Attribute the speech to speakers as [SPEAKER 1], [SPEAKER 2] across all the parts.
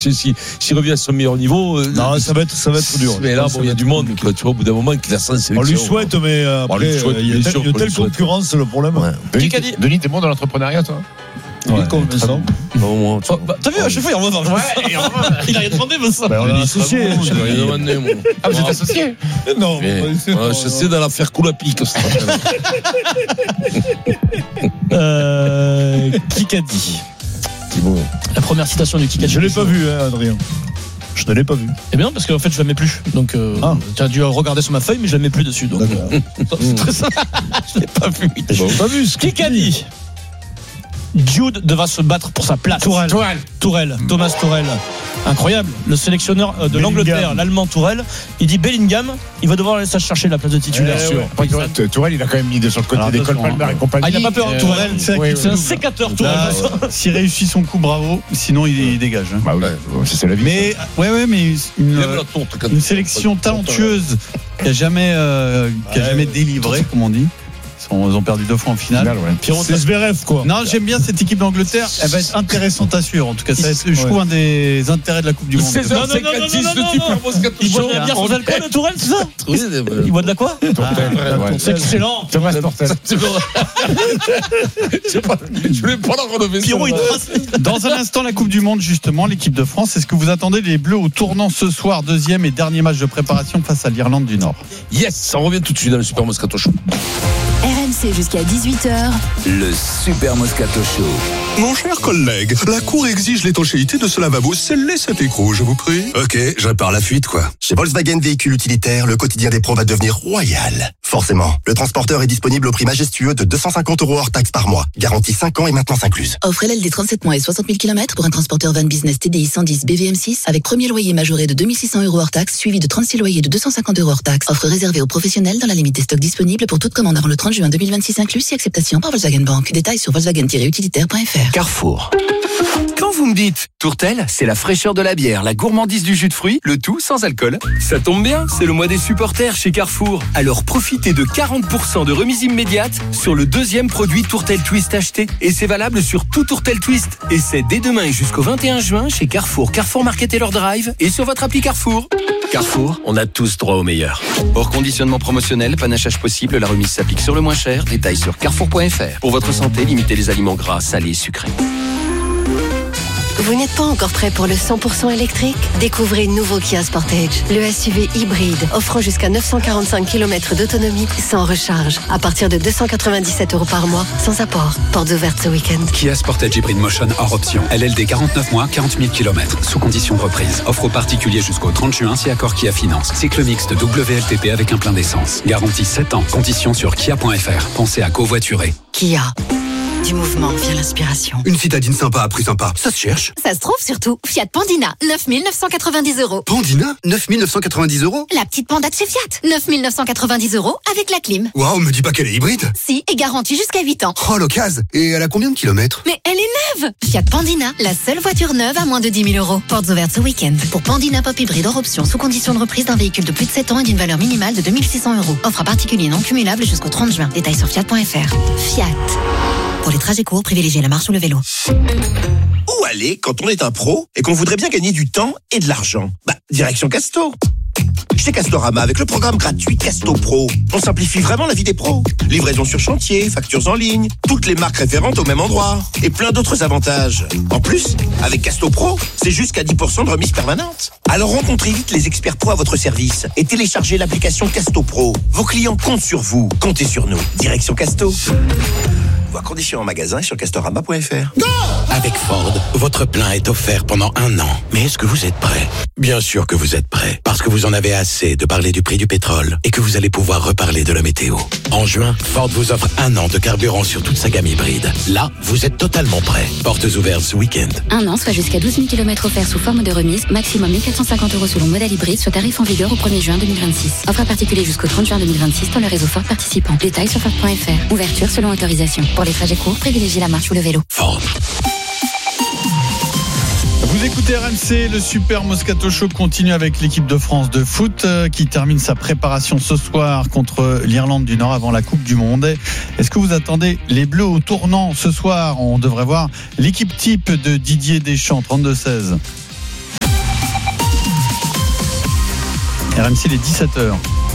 [SPEAKER 1] S'il revient à son meilleur niveau.
[SPEAKER 2] Non, ça va être dur.
[SPEAKER 1] Mais là, il y a du monde, tu vois, au bout d'un moment, qui la sent sélection.
[SPEAKER 2] On lui souhaite, mais après, il y a telle concurrence, c'est le problème.
[SPEAKER 3] Ouais. Denis, t'es bon dans l'entrepreneuriat, toi?
[SPEAKER 2] Ouais, comme Vincent.
[SPEAKER 4] T'as vu, à chaque fois, il revient. Il a rien demandé, Vincent.
[SPEAKER 2] On est associé.
[SPEAKER 1] Je n'ai rien demandé, moi.
[SPEAKER 3] Ah, vous êtes associé?
[SPEAKER 2] Non.
[SPEAKER 1] Je sais dans l'affaire coup la pique.
[SPEAKER 4] Kikadi. La première citation du Kikadi.
[SPEAKER 2] Je l'ai pas vu, Adrien. Je ne l'ai pas vu.
[SPEAKER 4] Eh bien, parce qu'en fait, je la mets plus. Donc, tu as dû regarder sur ma feuille, mais je la mets plus dessus. Donc, c'est très simple. Je l'ai pas vu.
[SPEAKER 2] Je l'ai pas vu.
[SPEAKER 4] Kikadi. Jude devra se battre pour sa place. Tourelle. Thomas Tourelle. Incroyable. Le sélectionneur de l'Angleterre, l'Allemand Tourelle, il dit Bellingham, il va devoir laisser chercher la place de titulaire.
[SPEAKER 3] Tourelle, il a quand même mis de son côté d'école Palmer et compagnie.
[SPEAKER 4] Il n'a pas peur, Tourelle. C'est un sécateur, Tourelle.
[SPEAKER 5] S'il réussit son coup, bravo. Sinon, il dégage.
[SPEAKER 3] Bah oui, c'est la vie.
[SPEAKER 5] Mais, mais une sélection talentueuse qui a jamais délivré, comme on dit. Ils ont perdu 2 fois en finale.
[SPEAKER 2] C'est Zverev, quoi.
[SPEAKER 5] Non, j'aime bien cette équipe d'Angleterre. Elle va être intéressante à suivre. En tout cas, ça va être, je trouve, un des intérêts de la Coupe du Monde.
[SPEAKER 1] 16h56 de Super Moscato.
[SPEAKER 4] Il boit de la bière sans alcool, Tourelle, c'est ça? Il boit de la quoi? C'est excellent.
[SPEAKER 3] Thomas Tortel.
[SPEAKER 1] Je voulais pas la relever.
[SPEAKER 4] Pierrot, il trace.
[SPEAKER 5] Dans un instant, la Coupe du Monde, justement, l'équipe de France. Est-ce que vous attendez les Bleus au tournant ce soir, deuxième et dernier match de préparation face à l'Irlande du Nord?
[SPEAKER 1] Yes, on revient tout de suite dans le Super Moscato Show.
[SPEAKER 6] RMC jusqu'à 18h.
[SPEAKER 7] Le Super Moscato Show.
[SPEAKER 8] Mon cher collègue, la Cour exige l'étanchéité de ce lavabo. Scellez cet écrou, je vous prie. Ok, je répare la fuite, quoi.
[SPEAKER 9] Chez Volkswagen Véhicules Utilitaires, le quotidien des pros va devenir royal. Forcément, le transporteur est disponible au prix majestueux de 250 € hors taxe par mois. Garantie 5 ans et maintenance incluse.
[SPEAKER 6] Offrez l'aile des 37 mois et 60 000 km pour un transporteur van business TDI 110 BVM6 avec premier loyer majoré de 2 600 € hors taxe, suivi de 36 loyers de 250 € hors taxe. Offre réservée aux professionnels dans la limite des stocks disponibles pour toute commande avant le 30 juin 2026 inclus, si acceptation par Volkswagen Bank. Détails sur volkswagen-utilitaire.fr.
[SPEAKER 7] Carrefour. Quand vous me dites Tourtel, c'est la fraîcheur de la bière, la gourmandise du jus de fruits, le tout sans alcool. Ça tombe bien, c'est le mois des supporters chez Carrefour. Alors profitez de 40% de remise immédiate sur le deuxième produit Tourtel Twist acheté. Et c'est valable sur tout Tourtel Twist. Et c'est dès demain et jusqu'au 21 juin chez Carrefour, Carrefour Market et leur drive et sur votre appli Carrefour. Carrefour, on a tous droit au meilleur. Hors conditionnement promotionnel, panachage possible, la remise s'applique sur le moins cher. Détails sur carrefour.fr. Pour votre santé, limitez les aliments gras, salés, sucrés.
[SPEAKER 10] Vous n'êtes pas encore prêt pour le 100% électrique? Découvrez le nouveau Kia Sportage, le SUV hybride, offrant jusqu'à 945 km d'autonomie sans recharge, à partir de 297 € par mois, sans apport. Portes ouvertes ce week-end.
[SPEAKER 11] Kia Sportage Hybrid Motion hors option. LLD 49 mois, 40 000 km, sous condition de reprise. Offre aux particuliers jusqu'au 30 juin si accord Kia Finance. Cycle mixte WLTP avec un plein d'essence. Garantie 7 ans. Conditions sur kia.fr. Pensez à covoiturer.
[SPEAKER 10] Kia. Du mouvement vient l'inspiration.
[SPEAKER 8] Une citadine sympa à prix sympa, ça se cherche.
[SPEAKER 10] Ça se trouve surtout. Fiat Pandina, 9 990 €.
[SPEAKER 8] Pandina, 9 990 €.
[SPEAKER 10] La petite panda de chez Fiat, 9 990 € avec la clim.
[SPEAKER 8] Waouh, me dis pas qu'elle est hybride.
[SPEAKER 10] Si, et garantie jusqu'à 8 ans.
[SPEAKER 8] Oh, l'occasion. Et elle a combien de kilomètres?
[SPEAKER 10] Mais elle est neuve. Fiat Pandina, la seule voiture neuve à moins de 10 000 €. Portes ouvertes ce week-end. Pour Pandina Pop Hybride hors option, sous condition de reprise d'un véhicule de plus de 7 ans et d'une valeur minimale de 2 600 €. Offre à particulier non cumulable jusqu'au 30 juin. Détails sur fiat.fr. Fiat. Pour les trajets courts, privilégiez la marche ou le vélo.
[SPEAKER 9] Où aller quand on est un pro et qu'on voudrait bien gagner du temps et de l'argent? Direction Casto. Chez Castorama, avec le programme gratuit Casto Pro, on simplifie vraiment la vie des pros. Livraison sur chantier, factures en ligne, toutes les marques référentes au même endroit et plein d'autres avantages. En plus, avec Casto Pro, c'est jusqu'à 10% de remise permanente. Alors rencontrez vite les experts pro à votre service et téléchargez l'application Casto Pro. Vos clients comptent sur vous, comptez sur nous. Direction Casto. Voir conditions en magasin et sur castorama.fr.
[SPEAKER 12] Avec Ford, votre plein est offert pendant 1 an. Mais est-ce que vous êtes prêt? Bien sûr que vous êtes prêt. Parce que vous en avez assez de parler du prix du pétrole et que vous allez pouvoir reparler de la météo. En juin, Ford vous offre 1 an de carburant sur toute sa gamme hybride. Là, vous êtes totalement prêt. Portes ouvertes ce week-end.
[SPEAKER 6] 1 an, soit jusqu'à 12 000 km offerts sous forme de remise, maximum 1 450 € selon modèle hybride, soit tarif en vigueur au 1er juin 2026. Offre à particulier jusqu'au 30 juin 2026 dans le réseau Ford participant. Détails sur Ford.fr. Ouverture selon autorisation. Pour les trajets courts, privilégiez la marche ou le vélo.
[SPEAKER 12] Ford.
[SPEAKER 5] Vous écoutez RMC, le Super Moscato Show continue avec l'équipe de France de foot qui termine sa préparation ce soir contre l'Irlande du Nord avant la Coupe du Monde. Est-ce que vous attendez les Bleus au tournant ce soir? On devrait voir l'équipe type de Didier Deschamps, 32-16. RMC, il est 17h.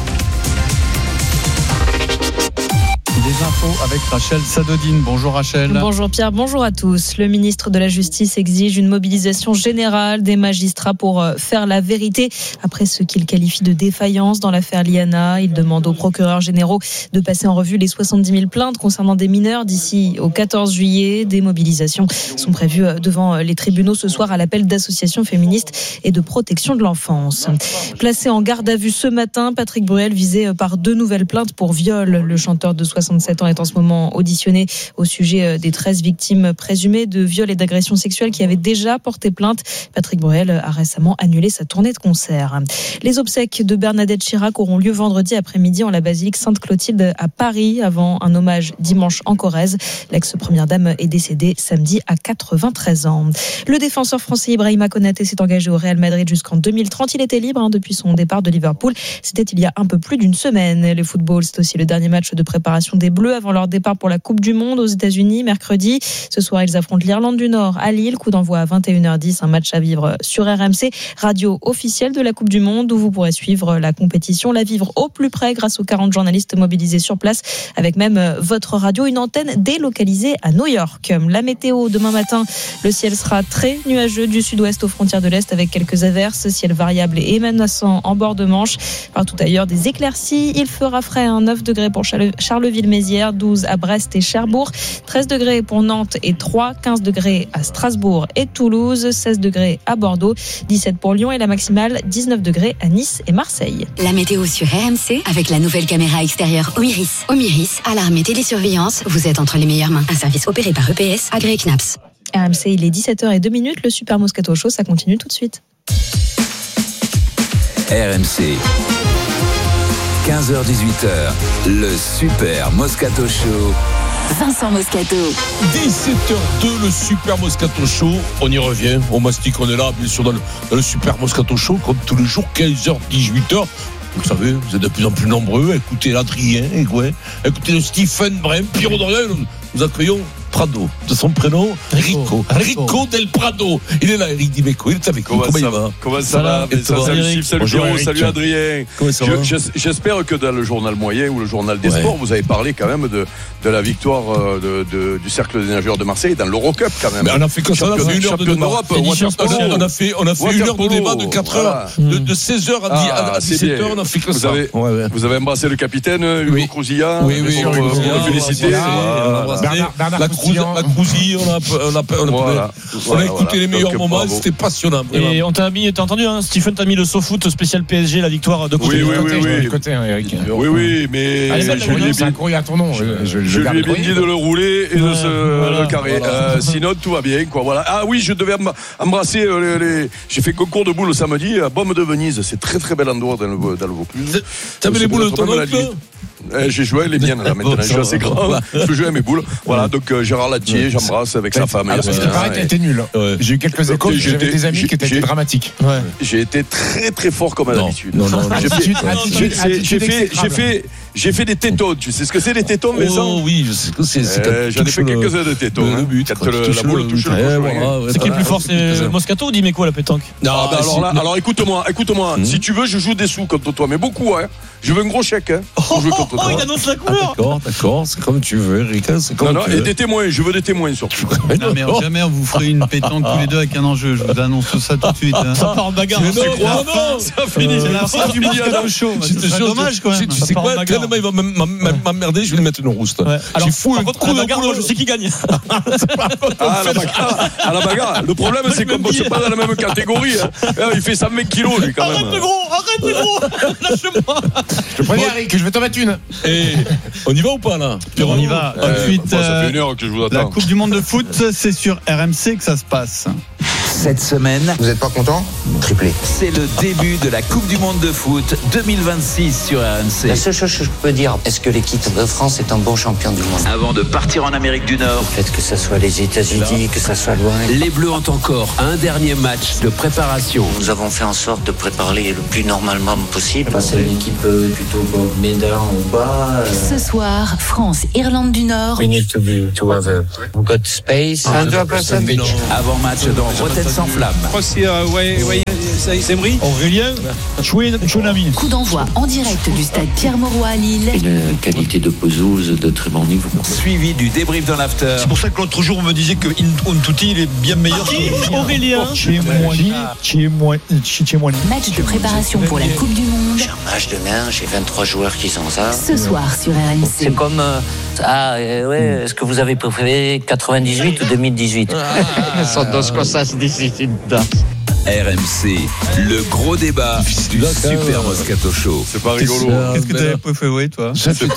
[SPEAKER 5] Les infos avec Rachel Sadodine. Bonjour Rachel.
[SPEAKER 13] Bonjour Pierre, bonjour à tous. Le ministre de la Justice exige une mobilisation générale des magistrats pour faire la vérité après ce qu'il qualifie de défaillance dans l'affaire Liana. Il demande aux procureurs généraux de passer en revue les 70 000 plaintes concernant des mineurs d'ici au 14 juillet. Des mobilisations sont prévues devant les tribunaux ce soir à l'appel d'associations féministes et de protection de l'enfance. Placé en garde à vue ce matin, Patrick Bruel visé par 2 nouvelles plaintes pour viol. Le chanteur de 67 ans est en ce moment auditionné au sujet des 13 victimes présumées de viols et d'agressions sexuelles qui avaient déjà porté plainte. Patrick Bruel a récemment annulé sa tournée de concert. Les obsèques de Bernadette Chirac auront lieu vendredi après-midi en la basilique Sainte-Clotilde à Paris, avant un hommage dimanche en Corrèze. L'ex-première dame est décédée samedi à 93 ans. Le défenseur français Ibrahima Konaté s'est engagé au Real Madrid jusqu'en 2030. Il était libre depuis son départ de Liverpool. C'était il y a un peu plus d'une semaine. Le football, c'est aussi le dernier match de préparation des Bleus avant leur départ pour la Coupe du Monde aux États-Unis mercredi. Ce soir, ils affrontent l'Irlande du Nord à Lille. Coup d'envoi à 21h10. Un match à vivre sur RMC, radio officielle de la Coupe du Monde, où vous pourrez suivre la compétition, la vivre au plus près grâce aux 40 journalistes mobilisés sur place, avec même votre radio, une antenne délocalisée à New York. La météo, demain matin, le ciel sera très nuageux du sud-ouest aux frontières de l'Est avec quelques averses, ciel variable et menaçant en bord de Manche. Partout ailleurs, des éclaircies. Il fera frais, 9 degrés pour Charleville-Mézières, 12 à Brest et Cherbourg, 13 degrés pour Nantes et Troyes, 15 degrés à Strasbourg et Toulouse, 16 degrés à Bordeaux, 17 pour Lyon et la maximale 19 degrés à Nice et Marseille.
[SPEAKER 10] La météo sur RMC avec la nouvelle caméra extérieure Omiris. Omiris, alarme et télésurveillance, vous êtes entre les meilleures mains. Un service opéré par EPS, agréé CNAPS.
[SPEAKER 13] RMC, il est 17h02, le Super Moscato Show, ça continue tout de suite.
[SPEAKER 14] RMC, 15h-18h, le Super Moscato Show.
[SPEAKER 10] Vincent Moscato.
[SPEAKER 1] 17h02, le Super Moscato Show. On y revient. On mastique, on est là, bien sûr, dans le Super Moscato Show, comme tous les jours, 15h, 18h. Vous le savez, vous êtes de plus en plus nombreux. Écoutez l'Adrien, écoutez le Stephen Brem, Pierrot Dorian. Nous accueillons Prado, de son prénom Rico del Prado. Il est là, Eric Dimeco, il est avec nous. Comment il va?
[SPEAKER 15] Comment ça va? Salut Steve, salut Pierrot, salut Adrien. J'espère que dans le journal moyen ou le journal des sports, vous avez parlé quand même de la victoire du Cercle des nageurs de Marseille dans l'Eurocup quand même.
[SPEAKER 1] Mais on a fait comme ça, on a fait une heure de débat. On a fait une heure de débat de 4 heures, de 16h à 17h, on a fait que ça.
[SPEAKER 15] Vous avez embrassé le capitaine Hugo Crouzilla.
[SPEAKER 1] Oui,
[SPEAKER 15] on l'a félicité.
[SPEAKER 1] La Crouzille, on a écouté les meilleurs moments, c'était passionnant.
[SPEAKER 4] Et on t'a entendu, Stephen t'a mis le SoFoot spécial PSG, la victoire de côté.
[SPEAKER 15] Oui, mais
[SPEAKER 3] c'est un courrier à ton nom.
[SPEAKER 15] Je lui ai bien dit de le rouler et de se carrer. Sinon, tout va bien, quoi. Voilà. Ah oui, je devais embrasser j'ai fait concours de boules samedi à Baume de Venise. C'est très très bel endroit dans le Vaucluse.
[SPEAKER 1] T'avais les boules de ton oncle?
[SPEAKER 15] J'ai joué avec les miennes là maintenant, je suis assez grand, je peux jouer à mes boules. Voilà, donc Gérard Latier, j'embrasse avec sa femme.
[SPEAKER 3] Alors, parce que pareil, t'as été nul. J'ai eu quelques échos, j'avais des amis qui étaient dramatiques.
[SPEAKER 15] J'ai été très très fort comme à d'habitude. J'ai fait des tétons. Tu sais ce que c'est les tétons, Vincent?
[SPEAKER 1] Oh oui, je sais ce que c'est.
[SPEAKER 15] J'en ai fait quelques-uns de tétons.
[SPEAKER 1] Le but,
[SPEAKER 15] quand la boule touche le cochon.
[SPEAKER 4] C'est qui est plus fort, c'est Moscato ou Dimeco à la pétanque?
[SPEAKER 15] Alors écoute-moi. Si tu veux, je joue des sous contre toi, mais beaucoup. Je veux un gros chèque pour jouer contre toi.
[SPEAKER 4] Il annonce la couleur.
[SPEAKER 1] D'accord, c'est comme tu veux, Eric.
[SPEAKER 15] Et des témoins, je veux des témoins surtout.
[SPEAKER 5] Non, mais jamais on vous ferait une pétanque tous les deux avec un enjeu. Je vous annonce tout ça tout de suite.
[SPEAKER 4] Ça part en bagarre.
[SPEAKER 15] Ça finit.
[SPEAKER 5] C'est la fin du Moscato Show. C'est dommage quand même.
[SPEAKER 1] Tu sais quoi, tellement il va m'emmerder, je vais lui mettre une rouste.
[SPEAKER 4] J'ai fou. Par contre, la bagarre, je sais qui gagne.
[SPEAKER 15] À la bagarre. Le problème, c'est qu'on ne bosse pas dans la même catégorie. Il fait 120 kilos, lui, quand même.
[SPEAKER 4] Arrête le gros. Lâche-moi.
[SPEAKER 3] Je te préviens, Eric, je vais t'en mettre une.
[SPEAKER 1] Et on y va ou pas là?
[SPEAKER 5] On y va. Ensuite,
[SPEAKER 15] ça fait une heure que je vous attends.
[SPEAKER 5] La Coupe du Monde de foot, c'est sur RMC que ça se passe.
[SPEAKER 14] Cette semaine,
[SPEAKER 9] Vous n'êtes pas content? Triplé.
[SPEAKER 14] c'est le début de la Coupe du Monde de foot 2026 sur RMC.
[SPEAKER 16] La seule chose que je peux dire, est-ce que l'équipe de France est un bon champion du monde?
[SPEAKER 14] Avant de partir en Amérique du Nord,
[SPEAKER 16] Le fait que ce soit les États-Unis, que ça soit loin.
[SPEAKER 14] les Bleus ont encore un dernier match de préparation.
[SPEAKER 16] Nous avons fait en sorte de préparer le plus normalement possible. C'est une équipe plutôt médaille en bas.
[SPEAKER 10] Ce soir, France, Irlande du Nord.
[SPEAKER 16] We need to have a good space.
[SPEAKER 14] Avant match dans Rotten elle s'enflamme.
[SPEAKER 17] Je crois que c'est Emery.
[SPEAKER 2] Aurélien Chouinami.
[SPEAKER 10] Coup d'envoi en direct du stade Pierre-Mauroy à Lille.
[SPEAKER 16] Une qualité de pelouse de très bon niveau.
[SPEAKER 14] Suivi du débrief dans l'after.
[SPEAKER 2] C'est pour ça que l'autre jour on me disait que Ntuti il est bien meilleur
[SPEAKER 4] Aurélien
[SPEAKER 2] Chichemouani.
[SPEAKER 10] Match de préparation pour la Coupe du Monde.
[SPEAKER 16] J'ai un match demain, j'ai 23 joueurs qui sont ça.
[SPEAKER 10] Ce soir sur RMC.
[SPEAKER 16] C'est comme est-ce que vous avez préféré 98 ou 2018?
[SPEAKER 14] RMC, le gros débat du Super Moscato Show.
[SPEAKER 15] C'est pas rigolo.
[SPEAKER 5] Qu'est-ce que t'avais préféré, toi?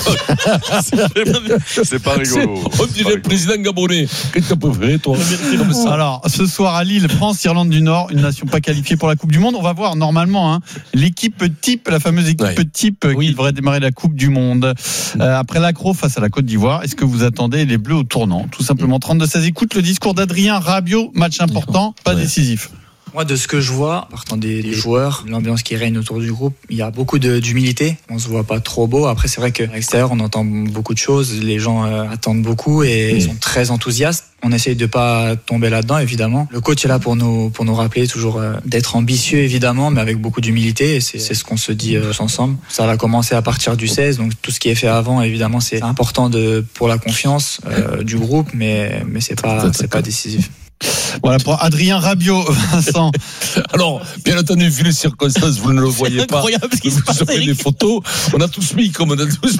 [SPEAKER 15] C'est pas rigolo.
[SPEAKER 1] On dirait le président gabonais. Qu'est-ce que t'as préféré, toi?
[SPEAKER 5] Alors, ce soir à Lille, France, Irlande du Nord, une nation pas qualifiée pour la Coupe du Monde. On va voir normalement l'équipe type, la fameuse équipe type qui devrait démarrer la Coupe du Monde. Après l'accro face à la Côte d'Ivoire, est-ce que vous attendez les Bleus au tournant? Tout simplement 32-16. Écoute le discours d'Adrien Rabiot, match important, pas décisif.
[SPEAKER 18] Moi, de ce que je vois, partant des joueurs, l'ambiance qui règne autour du groupe, il y a beaucoup d'humilité. On se voit pas trop beau. Après, c'est vrai qu'à l'extérieur, on entend beaucoup de choses. Les gens attendent beaucoup et sont très enthousiastes. On essaye de pas tomber là-dedans, évidemment. Le coach est là pour nous rappeler toujours d'être ambitieux, évidemment, mais avec beaucoup d'humilité. Et c'est ce qu'on se dit ensemble. Ça va commencer à partir du 16. Donc, tout ce qui est fait avant, évidemment, c'est important pour la confiance du groupe, mais c'est pas décisif.
[SPEAKER 5] Voilà pour Adrien Rabiot, Vincent.
[SPEAKER 1] Alors, bien entendu, vu les circonstances, vous ne le voyez pas.
[SPEAKER 4] Incroyable ce qui se passe.
[SPEAKER 1] Vous avez des photos. On a tous mis comme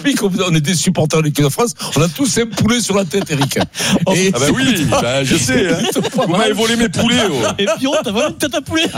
[SPEAKER 1] on était supporters de l'équipe de France. On a tous un poulet sur la tête, Eric.
[SPEAKER 15] Et bah oui, je sais. Vous m'avez volé mes poulets.
[SPEAKER 4] Et Pierrot, t'as vraiment une tête à poulet.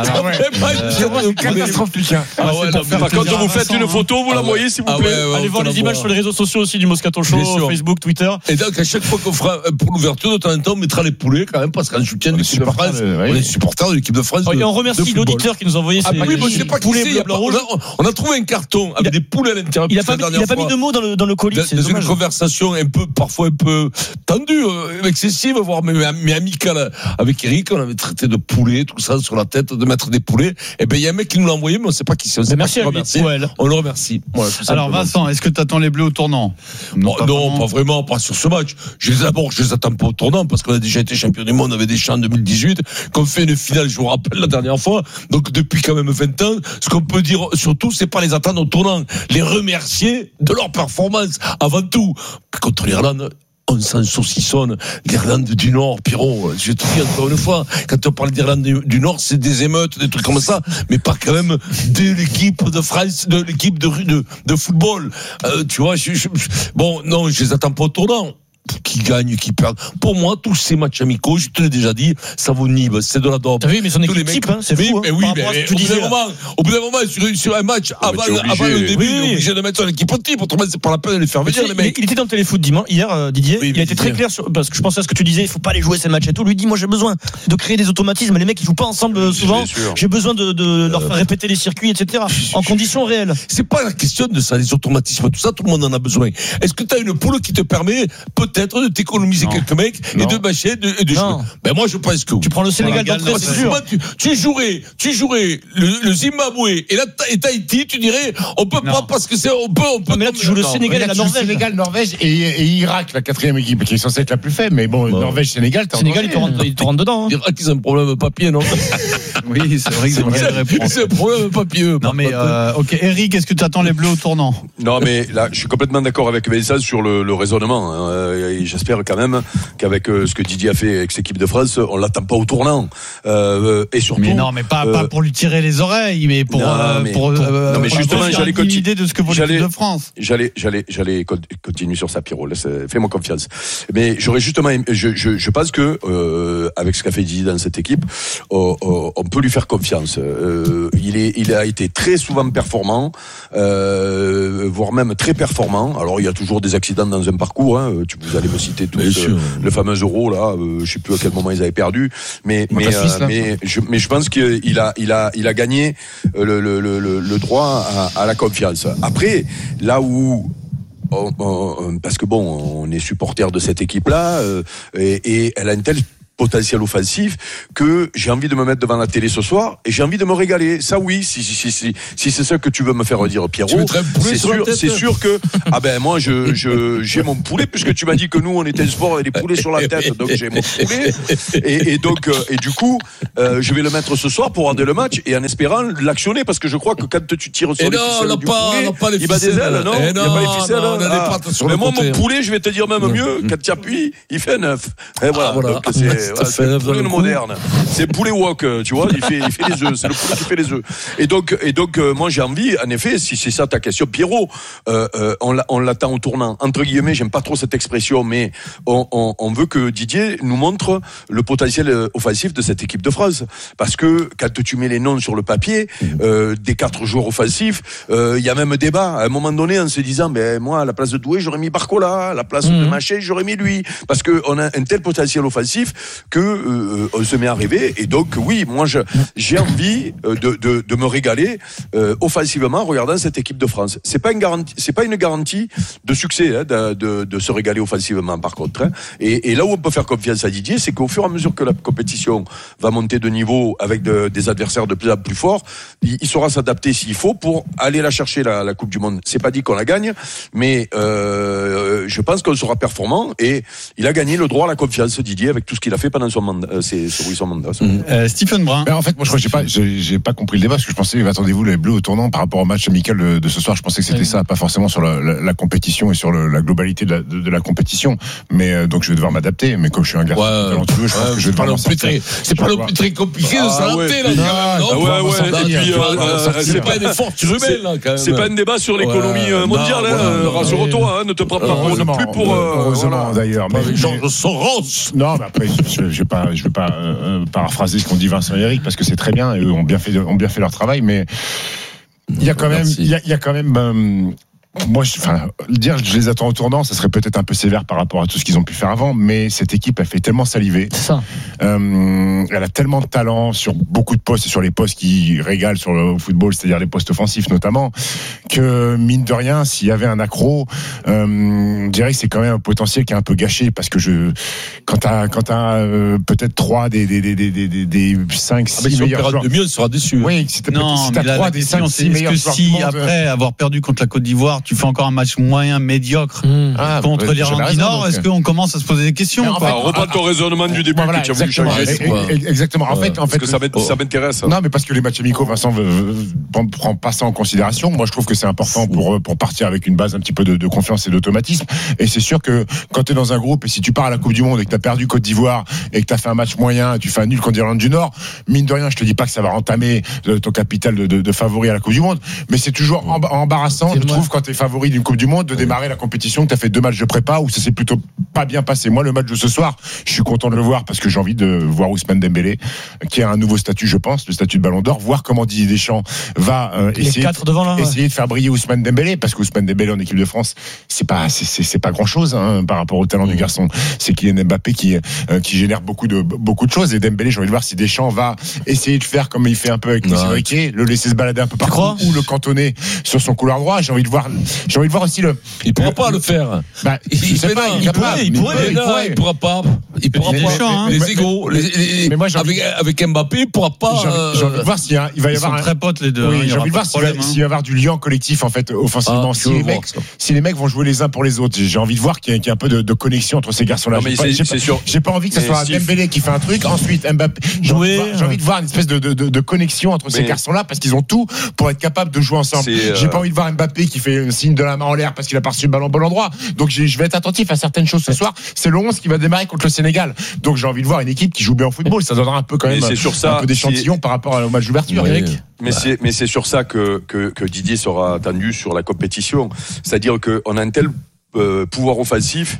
[SPEAKER 3] C'est catastrophique.
[SPEAKER 15] Par contre, vous faites une photo, vous l'envoyez, s'il vous plaît.
[SPEAKER 4] Allez voir les images sur les réseaux sociaux aussi du Moscato Show, Facebook, Twitter.
[SPEAKER 1] Et donc, à chaque fois qu'on fera pour l'ouverture, de temps en temps, on mettra les poulets quand même, parce qu'en soutien de l'équipe de France, on est supporters de l'équipe de France.
[SPEAKER 4] Et on remercie l'auditeur qui nous a envoyé ces
[SPEAKER 1] poulets bleu-blanc-rouge. On a trouvé un carton avec des poulets à l'intérieur.
[SPEAKER 4] Il a pas mis de mots dans le colis.
[SPEAKER 1] Dans une conversation parfois un peu tendue, excessive, voire mais amicale avec Eric, on avait traité de poulet, tout ça sur la tête, de mettre des poulets. Et ben il y a un mec qui nous l'a envoyé, mais on ne sait pas qui c'est.
[SPEAKER 4] Merci à lui.
[SPEAKER 1] On le remercie.
[SPEAKER 5] Alors Vincent, est-ce que tu attends les Bleus au tournant?
[SPEAKER 1] Non, pas vraiment, pas sur ce match. Je les attends pas au tournant parce qu'on a déjà été champion du monde avec Deschamps en 2018, qu'on fait une finale, je vous rappelle, la dernière fois. Donc depuis quand même 20 ans, ce qu'on peut dire surtout, c'est pas les attendre au tournant, les remercier de leur performance avant tout. Contre l'Irlande, on s'en saucissonne. L'Irlande du Nord, Pierrot, je te dis encore une fois, quand on parle d'Irlande du Nord, c'est des émeutes, des trucs comme ça, mais pas quand même de l'équipe de France, de l'équipe de football. Tu vois, bon, non, je les attends pas au tournant. Qui gagne, qui perd. Pour moi, tous ces matchs amicaux, je te l'ai déjà dit, ça vaut Nîmes, c'est de la dope.
[SPEAKER 4] T'as vu, mais son équipe type, c'est fou.
[SPEAKER 1] Mais oui, mais au bout d'un moment, sur un match, avant le début, il est obligé de mettre son équipe type, autrement c'est pas la peine de les faire venir, les mecs.
[SPEAKER 4] Il était dans le téléfoot hier, Didier, il a été très clair parce que je pensais à ce que tu disais, il faut pas les jouer ces matchs et tout. Lui dit, moi j'ai besoin de créer des automatismes, les mecs ils jouent pas ensemble souvent, j'ai besoin de leur faire répéter les circuits, etc. en conditions réelles.
[SPEAKER 1] C'est pas la question de ça, les automatismes, tout ça, tout le monde en a besoin. Est-ce que tu as une poule qui te permet peut-être de t'économiser quelques mecs et de bâcher et de jouer? Ben moi je pense que
[SPEAKER 4] tu prends le Sénégal d'entrée, c'est sûr.
[SPEAKER 1] Tu jouerais le Zimbabwe et Tahiti, tu dirais on peut pas parce que on peut.
[SPEAKER 4] Mais là tu joues le Sénégal et la Norvège.
[SPEAKER 3] Sénégal, Norvège et Irak, la quatrième équipe qui est censée être la plus faible, mais bon, Norvège, Sénégal,
[SPEAKER 4] Sénégal ils te rentrent dedans.
[SPEAKER 1] Irak ils ont un problème de papier, non?
[SPEAKER 5] Oui, c'est vrai que
[SPEAKER 1] c'est un problème de papier.
[SPEAKER 5] Non mais ok, Eric, est-ce que tu attends les Bleus au tournant?
[SPEAKER 15] Non mais là, je suis complètement d'accord avec Vincent sur le raisonnement. J'espère quand même qu'avec ce que Didier a fait avec cette équipe de France, on l'attend pas au tournant. Et surtout.
[SPEAKER 5] Mais non, mais pas pour lui tirer les oreilles, mais pour
[SPEAKER 15] mais justement, j'allais continuer
[SPEAKER 5] de ce que vaut l'équipe de France.
[SPEAKER 15] J'allais continuer sur ça, Pierrot. Fais-moi confiance. Mais j'aurais justement, je pense que avec ce qu'a fait Didier dans cette équipe, on peut lui faire confiance. Il a été très souvent performant, voire même très performant. Alors il y a toujours des accidents dans un parcours. Vous allez me citer tous le fameux Euro là. Je sais plus à quel moment ils avaient perdu, mais je pense qu'il a gagné le droit à la confiance. Après, là où parce que bon, on est supporter de cette équipe là et elle a une telle potentiel offensif que j'ai envie de me mettre devant la télé ce soir et j'ai envie de me régaler. Ça oui, si c'est ça que tu veux me faire dire, Pierrot, c'est sûr que moi j'ai mon poulet, puisque tu m'as dit que nous on était sport et les poulets sur la tête, donc j'ai mon poulet et du coup je vais le mettre ce soir pour regarder le match et en espérant l'actionner, parce que je crois que quand tu tires sur les ficelles du poulet, il bat des ailes, non, il n'y a pas les ficelles, on a des pattes sur le côté. Moi mon poulet, je vais te dire même mieux, quand tu appuies, il fait 9. Et voilà. Donc c'est le poulet moderne. C'est poulet wok, tu vois, il fait les œufs, c'est le poulet qui fait les œufs. Et donc moi j'ai envie, en effet, si c'est ça ta question, Pierrot, on l'attend au tournant. Entre guillemets, j'aime pas trop cette expression, mais on veut que Didier nous montre le potentiel offensif de cette équipe de France. Parce que quand tu mets les noms sur le papier, des 4 joueurs offensifs, il y a même débat à un moment donné en se disant, moi à la place de Doué, j'aurais mis Barcola, à la place de Maché, j'aurais mis lui. Parce qu'on a un tel potentiel offensif que on se met à rêver. Et donc oui, moi j'ai envie de me régaler offensivement en regardant cette équipe de France. C'est pas une garantie de succès de se régaler offensivement par contre. Et là où on peut faire confiance à Didier, c'est qu'au fur et à mesure que la compétition va monter de niveau avec des adversaires de plus en plus forts, il saura s'adapter s'il faut pour aller la chercher la Coupe du Monde. C'est pas dit qu'on la gagne, mais je pense qu'on sera performant, et il a gagné le droit à la confiance, Didier, avec tout ce qu'il a fait pendant son mandat. Son mandat.
[SPEAKER 5] Stephen Brun.
[SPEAKER 3] En fait, moi, je crois que j'ai pas compris le débat, parce que je pensais, attendez-vous, les Bleus au tournant par rapport au match amical de ce soir. Je pensais que c'était ça, pas forcément sur la compétition et sur la globalité de la compétition. Mais donc, je vais devoir m'adapter. Mais comme je suis un garçon talentueux, je pense que je vais devoir m'en sortir.
[SPEAKER 1] C'est pas le plus très compliqué de s'adapter, là.
[SPEAKER 15] C'est pas un effort humain, là, quand même. C'est pas un débat sur l'économie mondiale, rassure-toi, ne te prends pas plus pour.
[SPEAKER 3] Heureusement, d'ailleurs.
[SPEAKER 1] Mais Georges Soros.
[SPEAKER 3] Non, mais après, je vais pas paraphraser ce qu'ont dit Vincent et Eric, parce que c'est très bien, et eux ont bien fait leur travail, mais il y a quand même, moi, dire je les attends au tournant, ça serait peut-être un peu sévère par rapport à tout ce qu'ils ont pu faire avant, mais cette équipe a fait tellement saliver.
[SPEAKER 4] C'est ça.
[SPEAKER 3] Elle a tellement de talent sur beaucoup de postes et sur les postes qui régalent sur le football, c'est-à-dire les postes offensifs notamment, que mine de rien, s'il y avait un accro, je dirais que c'est quand même un potentiel qui est un peu gâché, parce que quand t'as peut-être 3 des 5, 6 meilleurs joueurs.
[SPEAKER 1] De mieux, on sera déçu.
[SPEAKER 3] Oui, si t'as 3 des 5, 6 meilleurs joueurs.
[SPEAKER 5] Si après avoir perdu contre la Côte d'Ivoire, tu fais encore un match moyen, médiocre contre l'Irlande du Nord, est-ce qu'on commence à se poser des questions?
[SPEAKER 15] Reprends ton raisonnement du début que tu as voulu changer.
[SPEAKER 3] Exactement. En fait,
[SPEAKER 15] parce que ça m'intéresse.
[SPEAKER 3] Non, mais parce que les matchs amicaux, Vincent prend pas ça en considération. Moi, je trouve que c'est important pour partir avec une base un petit peu de confiance et d'automatisme. Et c'est sûr que quand tu es dans un groupe, et si tu pars à la Coupe du Monde et que tu as perdu Côte d'Ivoire et que tu as fait un match moyen, tu fais un nul contre l'Irlande du Nord, mine de rien, je te dis pas que ça va entamer ton capital de favori à la Coupe du Monde, mais c'est toujours embarrassant, je trouve, quand tu es favori d'une Coupe du Monde, de démarrer la compétition, que tu as fait 2 matchs de prépa où ça s'est plutôt pas bien passé. Moi, le match de ce soir, je suis content de le voir, parce que j'ai envie de voir Ousmane Dembélé, qui a un nouveau statut, je pense, le statut de Ballon d'Or, voir comment Didier Deschamps va essayer de faire briller Ousmane Dembélé, parce qu'Ousmane Dembélé en équipe de France, c'est pas grand chose par rapport au talent du garçon. C'est Kylian Mbappé qui génère beaucoup de choses, et Dembélé, j'ai envie de voir si Deschamps va essayer de faire comme il fait un peu avec Luis Enrique, le laisser se balader un peu partout, ou le cantonner sur son couloir droit. J'ai envie de voir aussi
[SPEAKER 1] il pourra pas le faire.
[SPEAKER 3] Il pourra pas.
[SPEAKER 1] Les égos.
[SPEAKER 3] Mais moi,
[SPEAKER 1] avec Mbappé, il pourra pas.
[SPEAKER 3] J'ai envie de voir s'il va y avoir.
[SPEAKER 5] Ils sont très potes, les deux.
[SPEAKER 3] J'ai envie de voir s'il va y avoir du lien collectif, en fait, offensivement. Si les mecs vont jouer les uns pour les autres, j'ai envie de voir qu'il y a un peu de connexion entre ces garçons-là. J'ai pas envie que ce soit Dembélé qui fait un truc, ensuite Mbappé. J'ai envie de voir une espèce de connexion entre ces garçons-là, parce qu'ils ont tout pour être capables de jouer ensemble. J'ai pas envie de voir Mbappé qui fait un signe de la main en l'air parce qu'il a pas reçu le ballon au bon endroit. Donc je vais être attentif à certaines choses ce soir. C'est le 11 qui va démarrer contre le Sénégal. Donc j'ai envie de voir une équipe qui joue bien au football. Ça donnera un peu quand même un peu d'échantillon par rapport au match d'ouverture.
[SPEAKER 15] Mais c'est sur ça que Didier sera attendu sur la compétition. C'est-à-dire qu'on a un tel pouvoir offensif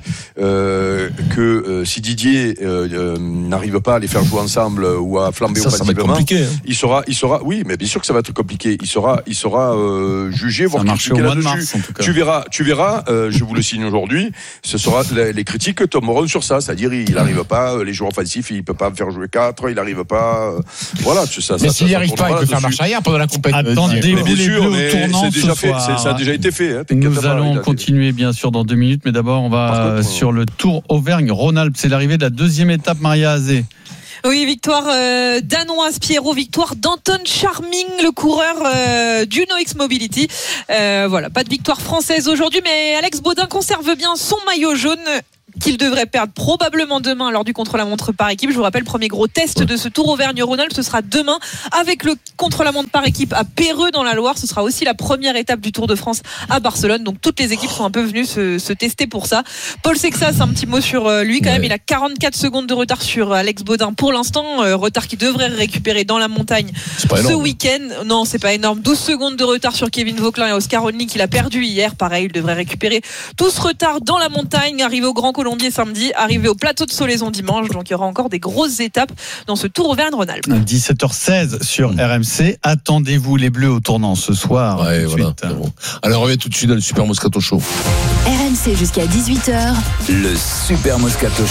[SPEAKER 15] que si Didier n'arrive pas à les faire jouer ensemble ou à flamber offensivement, il sera oui, mais bien sûr que ça va être compliqué. Il sera jugé, voire critiqué là-dessus. Tu verras, je vous le signe aujourd'hui, ce sera les critiques tomberont sur ça, c'est-à-dire il n'arrive pas, les joueurs offensifs, il peut pas faire jouer 4, il n'arrive pas, voilà, ça.
[SPEAKER 3] Mais s'il n'y arrive pas, il peut faire marche arrière pendant la compétition.
[SPEAKER 5] Attendez,
[SPEAKER 15] bien sûr, mais c'est déjà fait, ça a déjà été fait.
[SPEAKER 5] Nous allons continuer bien sûr dans dans 2 minutes, mais d'abord on va sur le Tour Auvergne-Rhône-Alpes. C'est l'arrivée de la deuxième étape, Maria Azé.
[SPEAKER 13] Oui, victoire danoise, Pierrot, victoire d'Anton Charming, le coureur du NOX Mobility. Voilà, pas de victoire française aujourd'hui, mais Alex Baudin conserve bien son maillot jaune qu'il devrait perdre probablement demain lors du contre-la-montre par équipe. Je vous rappelle, premier gros test de ce Tour Auvergne-Rhône-Alpes, ce sera demain avec le contre-la-montre par équipe à Péreux dans la Loire. Ce sera aussi la première étape du Tour de France à Barcelone. Donc toutes les équipes sont un peu venues se tester pour ça. Paul Sexas, un petit mot sur lui quand même. Il a 44 secondes de retard sur Alex Baudin pour l'instant. Retard qu'il devrait récupérer dans la montagne ce week-end. Non, c'est pas énorme. 12 secondes de retard sur Kevin Vauquelin et Oscar Only qu'il a perdu hier. Pareil, il devrait récupérer tout ce retard dans la montagne. Arrivé au Grand Colombier samedi, arrivé au plateau de Solaison dimanche. Donc il y aura encore des grosses étapes dans ce Tour Auvergne-Rhône-Alpes.
[SPEAKER 5] 17h16 sur RMC. Attendez-vous les Bleus au tournant ce soir.
[SPEAKER 1] Ouais, voilà. Bon. Alors on revient tout de suite dans le Super Moscato Show.
[SPEAKER 19] RMC jusqu'à 18h.
[SPEAKER 14] Le Super Moscato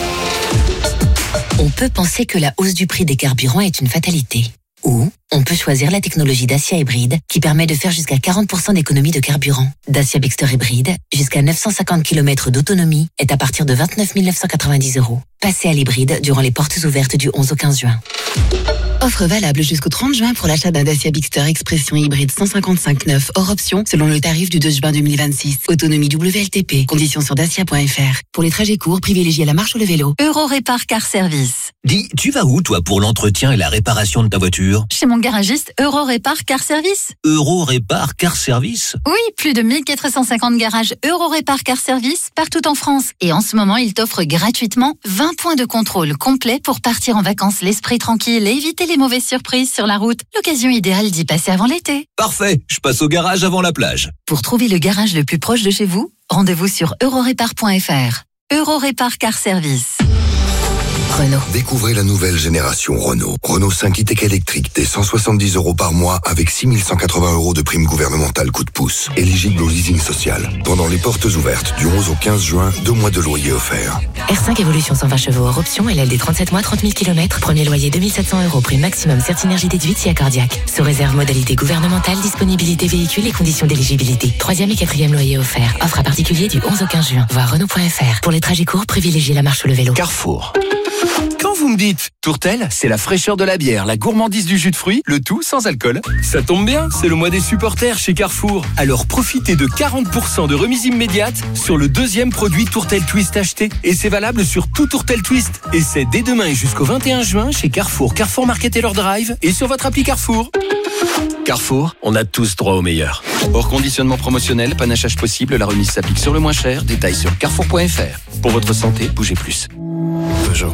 [SPEAKER 14] Show.
[SPEAKER 10] On peut penser que la hausse du prix des carburants est une fatalité. Ou on peut choisir la technologie Dacia Hybride qui permet de faire jusqu'à 40% d'économie de carburant. Dacia Bigster Hybride, jusqu'à 950 km d'autonomie, est à partir de 29 990 €. Passez à l'hybride durant les portes ouvertes du 11 au 15 juin. Offre valable jusqu'au 30 juin pour l'achat d'un Dacia Bigster Expression hybride 155/9 hors option selon le tarif du 2 juin 2026. Autonomie WLTP. Conditions sur dacia.fr. Pour les trajets courts, privilégiez la marche ou le vélo.
[SPEAKER 19] Eurorépar Car Service.
[SPEAKER 20] Dis, tu vas où toi pour l'entretien et la réparation de ta voiture?
[SPEAKER 19] Chez mon garagiste Eurorépar Car Service.
[SPEAKER 20] Eurorépar Car Service?
[SPEAKER 19] Oui, plus de 1450 garages Eurorépar Car Service partout en France. Et en ce moment, il t'offre gratuitement 20 points de contrôle complet pour partir en vacances l'esprit tranquille et éviter les mauvaises surprises sur la route. L'occasion idéale d'y passer avant l'été.
[SPEAKER 20] Parfait, je passe au garage avant la plage.
[SPEAKER 19] Pour trouver le garage le plus proche de chez vous, rendez-vous sur eurorépar.fr. Eurorépar Car Service.
[SPEAKER 21] Renault. Découvrez la nouvelle génération Renault. Renault 5 e-Tech électrique dès 170 € par mois avec 6 180 € de prime gouvernementale coup de pouce. Éligible au leasing social. Pendant les portes ouvertes du 11 au 15 juin, 2 mois de loyer offerts.
[SPEAKER 10] R5 Évolution 120 chevaux hors option, LLD 37 mois, 30 000 km. Premier loyer 2700 €, prime maximum Certinergie déduite si cardiaque. Sous réserve modalité gouvernementale, disponibilité véhicule et conditions d'éligibilité. 3e et 4e loyer offert. Offre à particulier du 11 au 15 juin. Voir Renault.fr. Pour les trajets courts, privilégiez la marche ou le vélo.
[SPEAKER 7] Carrefour. Quand vous me dites Tourtel, c'est la fraîcheur de la bière, la gourmandise du jus de fruits, le tout sans alcool. Ça tombe bien, c'est le mois des supporters chez Carrefour. Alors profitez de 40% de remise immédiate sur le deuxième produit Tourtel Twist acheté. Et c'est valable sur tout Tourtel Twist. Et c'est dès demain et jusqu'au 21 juin chez Carrefour, Carrefour Market et leur drive et sur votre appli Carrefour. Carrefour, on a tous droit au meilleur. Hors conditionnement promotionnel, panachage possible, la remise s'applique sur le moins cher. Détails sur carrefour.fr. Pour votre santé, bougez plus.
[SPEAKER 20] Peugeot.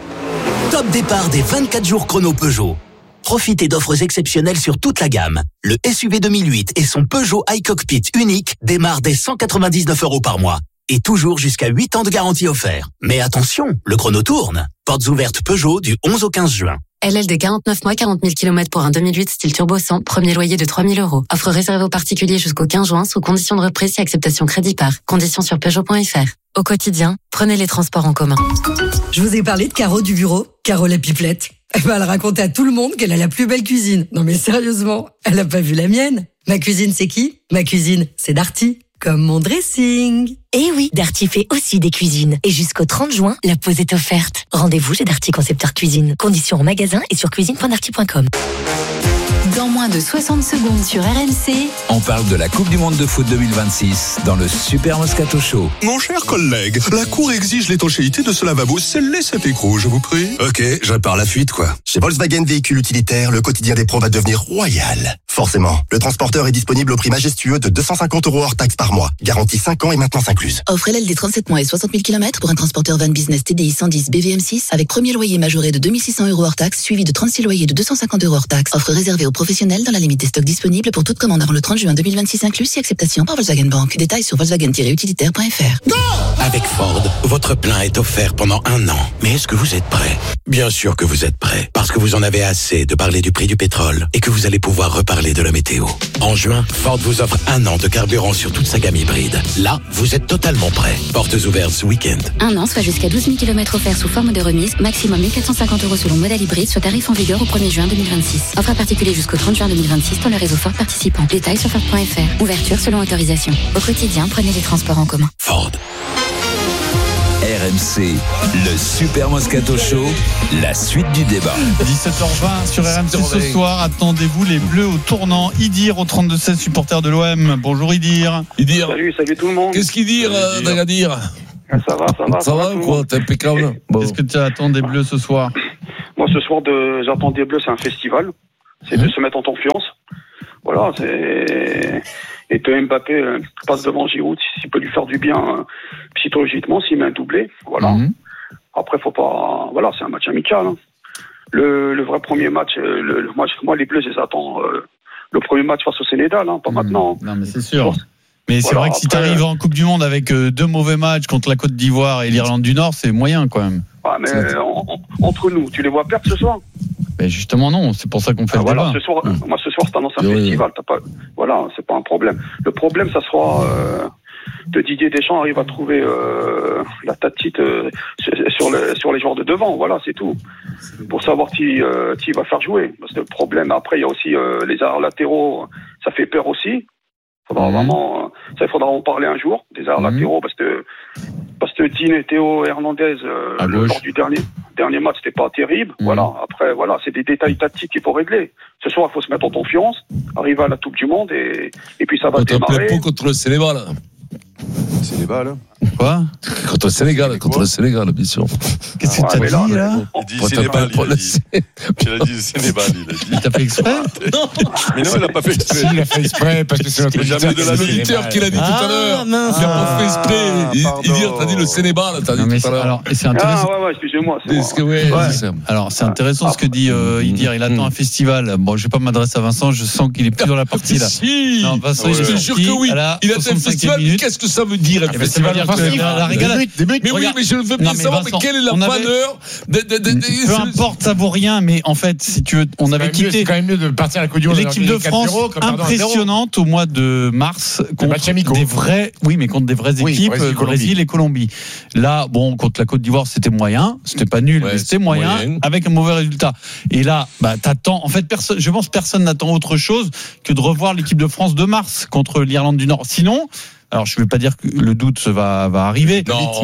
[SPEAKER 20] Top départ des 24 jours chrono Peugeot. Profitez d'offres exceptionnelles sur toute la gamme. Le SUV 2008 et son Peugeot iCockpit unique démarrent dès 199 € par mois. Et toujours jusqu'à 8 ans de garantie offert. Mais attention, le chrono tourne. Portes ouvertes Peugeot du 11 au 15 juin.
[SPEAKER 10] LLD 49 mois, 40 000 km pour un 2008 style turbo 100, premier loyer de 3 000 €. Offre réservée aux particuliers jusqu'au 15 juin sous condition de reprise et acceptation crédit par. Conditions sur Peugeot.fr. Au quotidien, prenez les transports en commun.
[SPEAKER 22] Je vous ai parlé de Caro du bureau, Caro la pipelette. Elle racontait à tout le monde qu'elle a la plus belle cuisine. Non mais sérieusement, elle a pas vu la mienne. Ma cuisine c'est qui? Ma cuisine c'est Darty. Comme mon dressing.
[SPEAKER 10] Eh oui, Darty fait aussi des cuisines. Et jusqu'au 30 juin, la pause est offerte. Rendez-vous chez Darty Concepteur Cuisine. Conditions en magasin et sur cuisine.darty.com.
[SPEAKER 19] Dans moins de 60 secondes sur RMC,
[SPEAKER 14] on parle de la Coupe du Monde de foot 2026 dans le Super Moscato Show.
[SPEAKER 8] Mon cher collègue, la Cour exige l'étanchéité de ce lavabo. Scellez cet écrou, je vous prie.
[SPEAKER 9] Ok, je répare la fuite, quoi. Chez Volkswagen Véhicules Utilitaires, le quotidien des pros va devenir royal. Forcément, le transporteur est disponible au prix majestueux de 250 € hors taxe par mois. Garantie 5 ans et maintenance incluse.
[SPEAKER 6] Offre LLD 37 mois et 60 000 km pour un transporteur van business TDI 110 BVM6 avec premier loyer majoré de 2600 € hors taxe, suivi de 36 loyers de 250 € hors taxe. Offre réservée aux professionnels dans la limite des stocks disponibles pour toute commande avant le 30 juin 2026 inclus si acceptation par Volkswagen Bank. Détails sur volkswagen-utilitaire.fr.
[SPEAKER 12] Avec Ford, votre plein est offert pendant 1 an. Mais est-ce que vous êtes prêt? Bien sûr que vous êtes prêt. Parce que vous en avez assez de parler du prix du pétrole et que vous allez pouvoir reparler reparler de la météo. En juin, Ford vous offre 1 an de carburant sur toute sa gamme hybride. Là, vous êtes totalement prêt. Portes ouvertes ce week-end.
[SPEAKER 10] 1 an, soit jusqu'à 12 000 km offerts sous forme de remise, maximum 1 450 € selon modèle hybride, soit tarif en vigueur au 1er juin 2026. Offre à particulier jusqu'au 30 juin 2026 dans le réseau Ford participant. Détails sur Ford.fr. Ouverture selon autorisation. Au quotidien, prenez les transports en commun.
[SPEAKER 12] Ford.
[SPEAKER 14] RMC, le Super Moscato Show, la suite du débat.
[SPEAKER 5] 17h20 sur RMC ce soir. Attendez-vous les Bleus au tournant. Idir au 32-16, supporter de l'OM. Bonjour Idir.
[SPEAKER 11] Salut tout le monde.
[SPEAKER 1] Qu'est-ce qu'il dit, Dagadir?
[SPEAKER 11] Ça va.
[SPEAKER 1] Ça va quoi? T'es impeccable.
[SPEAKER 5] Bon. Qu'est-ce que tu attends des Bleus ce soir?
[SPEAKER 11] Moi ce soir, j'attends des Bleus, c'est un festival. C'est de se mettre en confiance. Voilà, c'est... Et que Mbappé passe devant Giroud, s'il peut lui faire du bien psychologiquement, s'il met un doublé. Voilà. Après, faut pas. Voilà, c'est un match amical. Hein. Le vrai premier match, moi, les Bleus, je les attends. Le premier match face au Sénégal, pas maintenant.
[SPEAKER 5] Non, mais c'est sûr. Mais c'est vrai que si tu arrives en Coupe du Monde avec 2 mauvais matchs contre la Côte d'Ivoire et l'Irlande du Nord, c'est moyen quand même.
[SPEAKER 11] Ah, mais entre nous, tu les vois perdre ce soir?
[SPEAKER 5] Mais justement non, c'est pour ça qu'on fait le débat.
[SPEAKER 11] Ce soir, moi ce soir, je t'annonce un festival. Voilà, c'est pas un problème. Le problème, ça sera que Didier Deschamps arrive à trouver la tactique sur les joueurs de devant. Voilà, c'est tout. Pour savoir qui va faire jouer. Parce que le problème, après, il y a aussi les arts latéraux. Ça fait peur aussi. Faudra vraiment, ça, il faudra en parler un jour des arts latéraux parce que Dean et Théo Hernandez lors du dernier match, c'était pas terrible. Voilà. Après, voilà, c'est des détails tactiques qu'il faut régler. Ce soir, il faut se mettre en confiance, arriver à la Coupe du Monde et puis ça va démarrer.
[SPEAKER 1] Contre le Sénégal.
[SPEAKER 15] Sénégal.
[SPEAKER 5] Quoi?
[SPEAKER 1] Contre le Sénégal, bien sûr.
[SPEAKER 5] Qu'est-ce que t'as dit là?
[SPEAKER 15] Il dit Sénégal, il a dit Sénégal, il a dit.
[SPEAKER 5] Il t'a fait exprès?
[SPEAKER 15] Non. Mais non, il n'a pas fait exprès.
[SPEAKER 3] Il a fait exprès parce que c'est notre
[SPEAKER 1] auditeur qui l'a dit tout à l'heure. Il n'a pas fait exprès. T'as dit le Sénégal, t'as dit tout à l'heure.
[SPEAKER 5] Alors, c'est intéressant.
[SPEAKER 11] Ah ouais, excusez-moi.
[SPEAKER 5] Alors, c'est intéressant ce que dit Idir. Il attend un festival. Bon, je vais pas m'adresser à Vincent, je sens qu'il est plus dans la partie là.
[SPEAKER 1] Si.
[SPEAKER 5] Non, Vincent,
[SPEAKER 1] je te jure que oui. Il attend un festival. Qu'est-ce que ça veut dire?
[SPEAKER 5] Ça veut dire que la régalade.
[SPEAKER 1] Mais oui, mais je veux bien savoir quelle est la valeur
[SPEAKER 5] peu importe, ça vaut rien, mais en fait, si tu veux, on avait quitté.
[SPEAKER 3] C'est quand même mieux de partir à la Coupe du Monde.
[SPEAKER 5] L'équipe de France impressionnante au mois de mars contre des vrais, mais contre des vraies équipes, Brésil et Colombie. Là, bon, contre la Côte d'Ivoire, c'était moyen, c'était pas nul, mais c'était moyen, avec un mauvais résultat. Et là, t'attends. En fait, je pense que personne n'attend autre chose que de revoir l'équipe de France de mars contre l'Irlande du Nord. Sinon, alors je ne vais pas dire que le doute va arriver,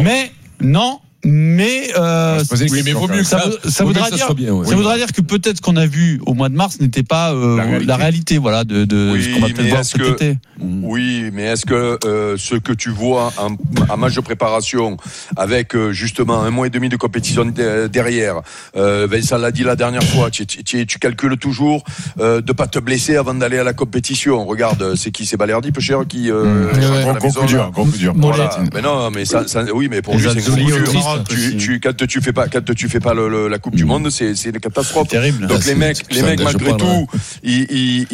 [SPEAKER 5] mais
[SPEAKER 1] vaut mieux
[SPEAKER 5] ça voudra dire que peut-être ce qu'on a vu au mois de mars n'était pas la réalité voilà de ce qu'on va peut-être voir cet été.
[SPEAKER 15] Oui, mais est-ce que ce que tu vois en match de préparation avec justement 1 mois et demi de compétition derrière, Vincent l'a dit la dernière fois, tu calcules toujours de pas te blesser avant d'aller à la compétition. Regarde, c'est qui? C'est Balerdi, peu cher, qui
[SPEAKER 3] gros coup dur.
[SPEAKER 15] Voilà. Mais non, mais ça oui, mais pour lui c'est un gros coup dur. Quand tu fais pas la Coupe du Monde, c'est une catastrophe.
[SPEAKER 5] Terrible.
[SPEAKER 15] Donc les mecs malgré tout, ils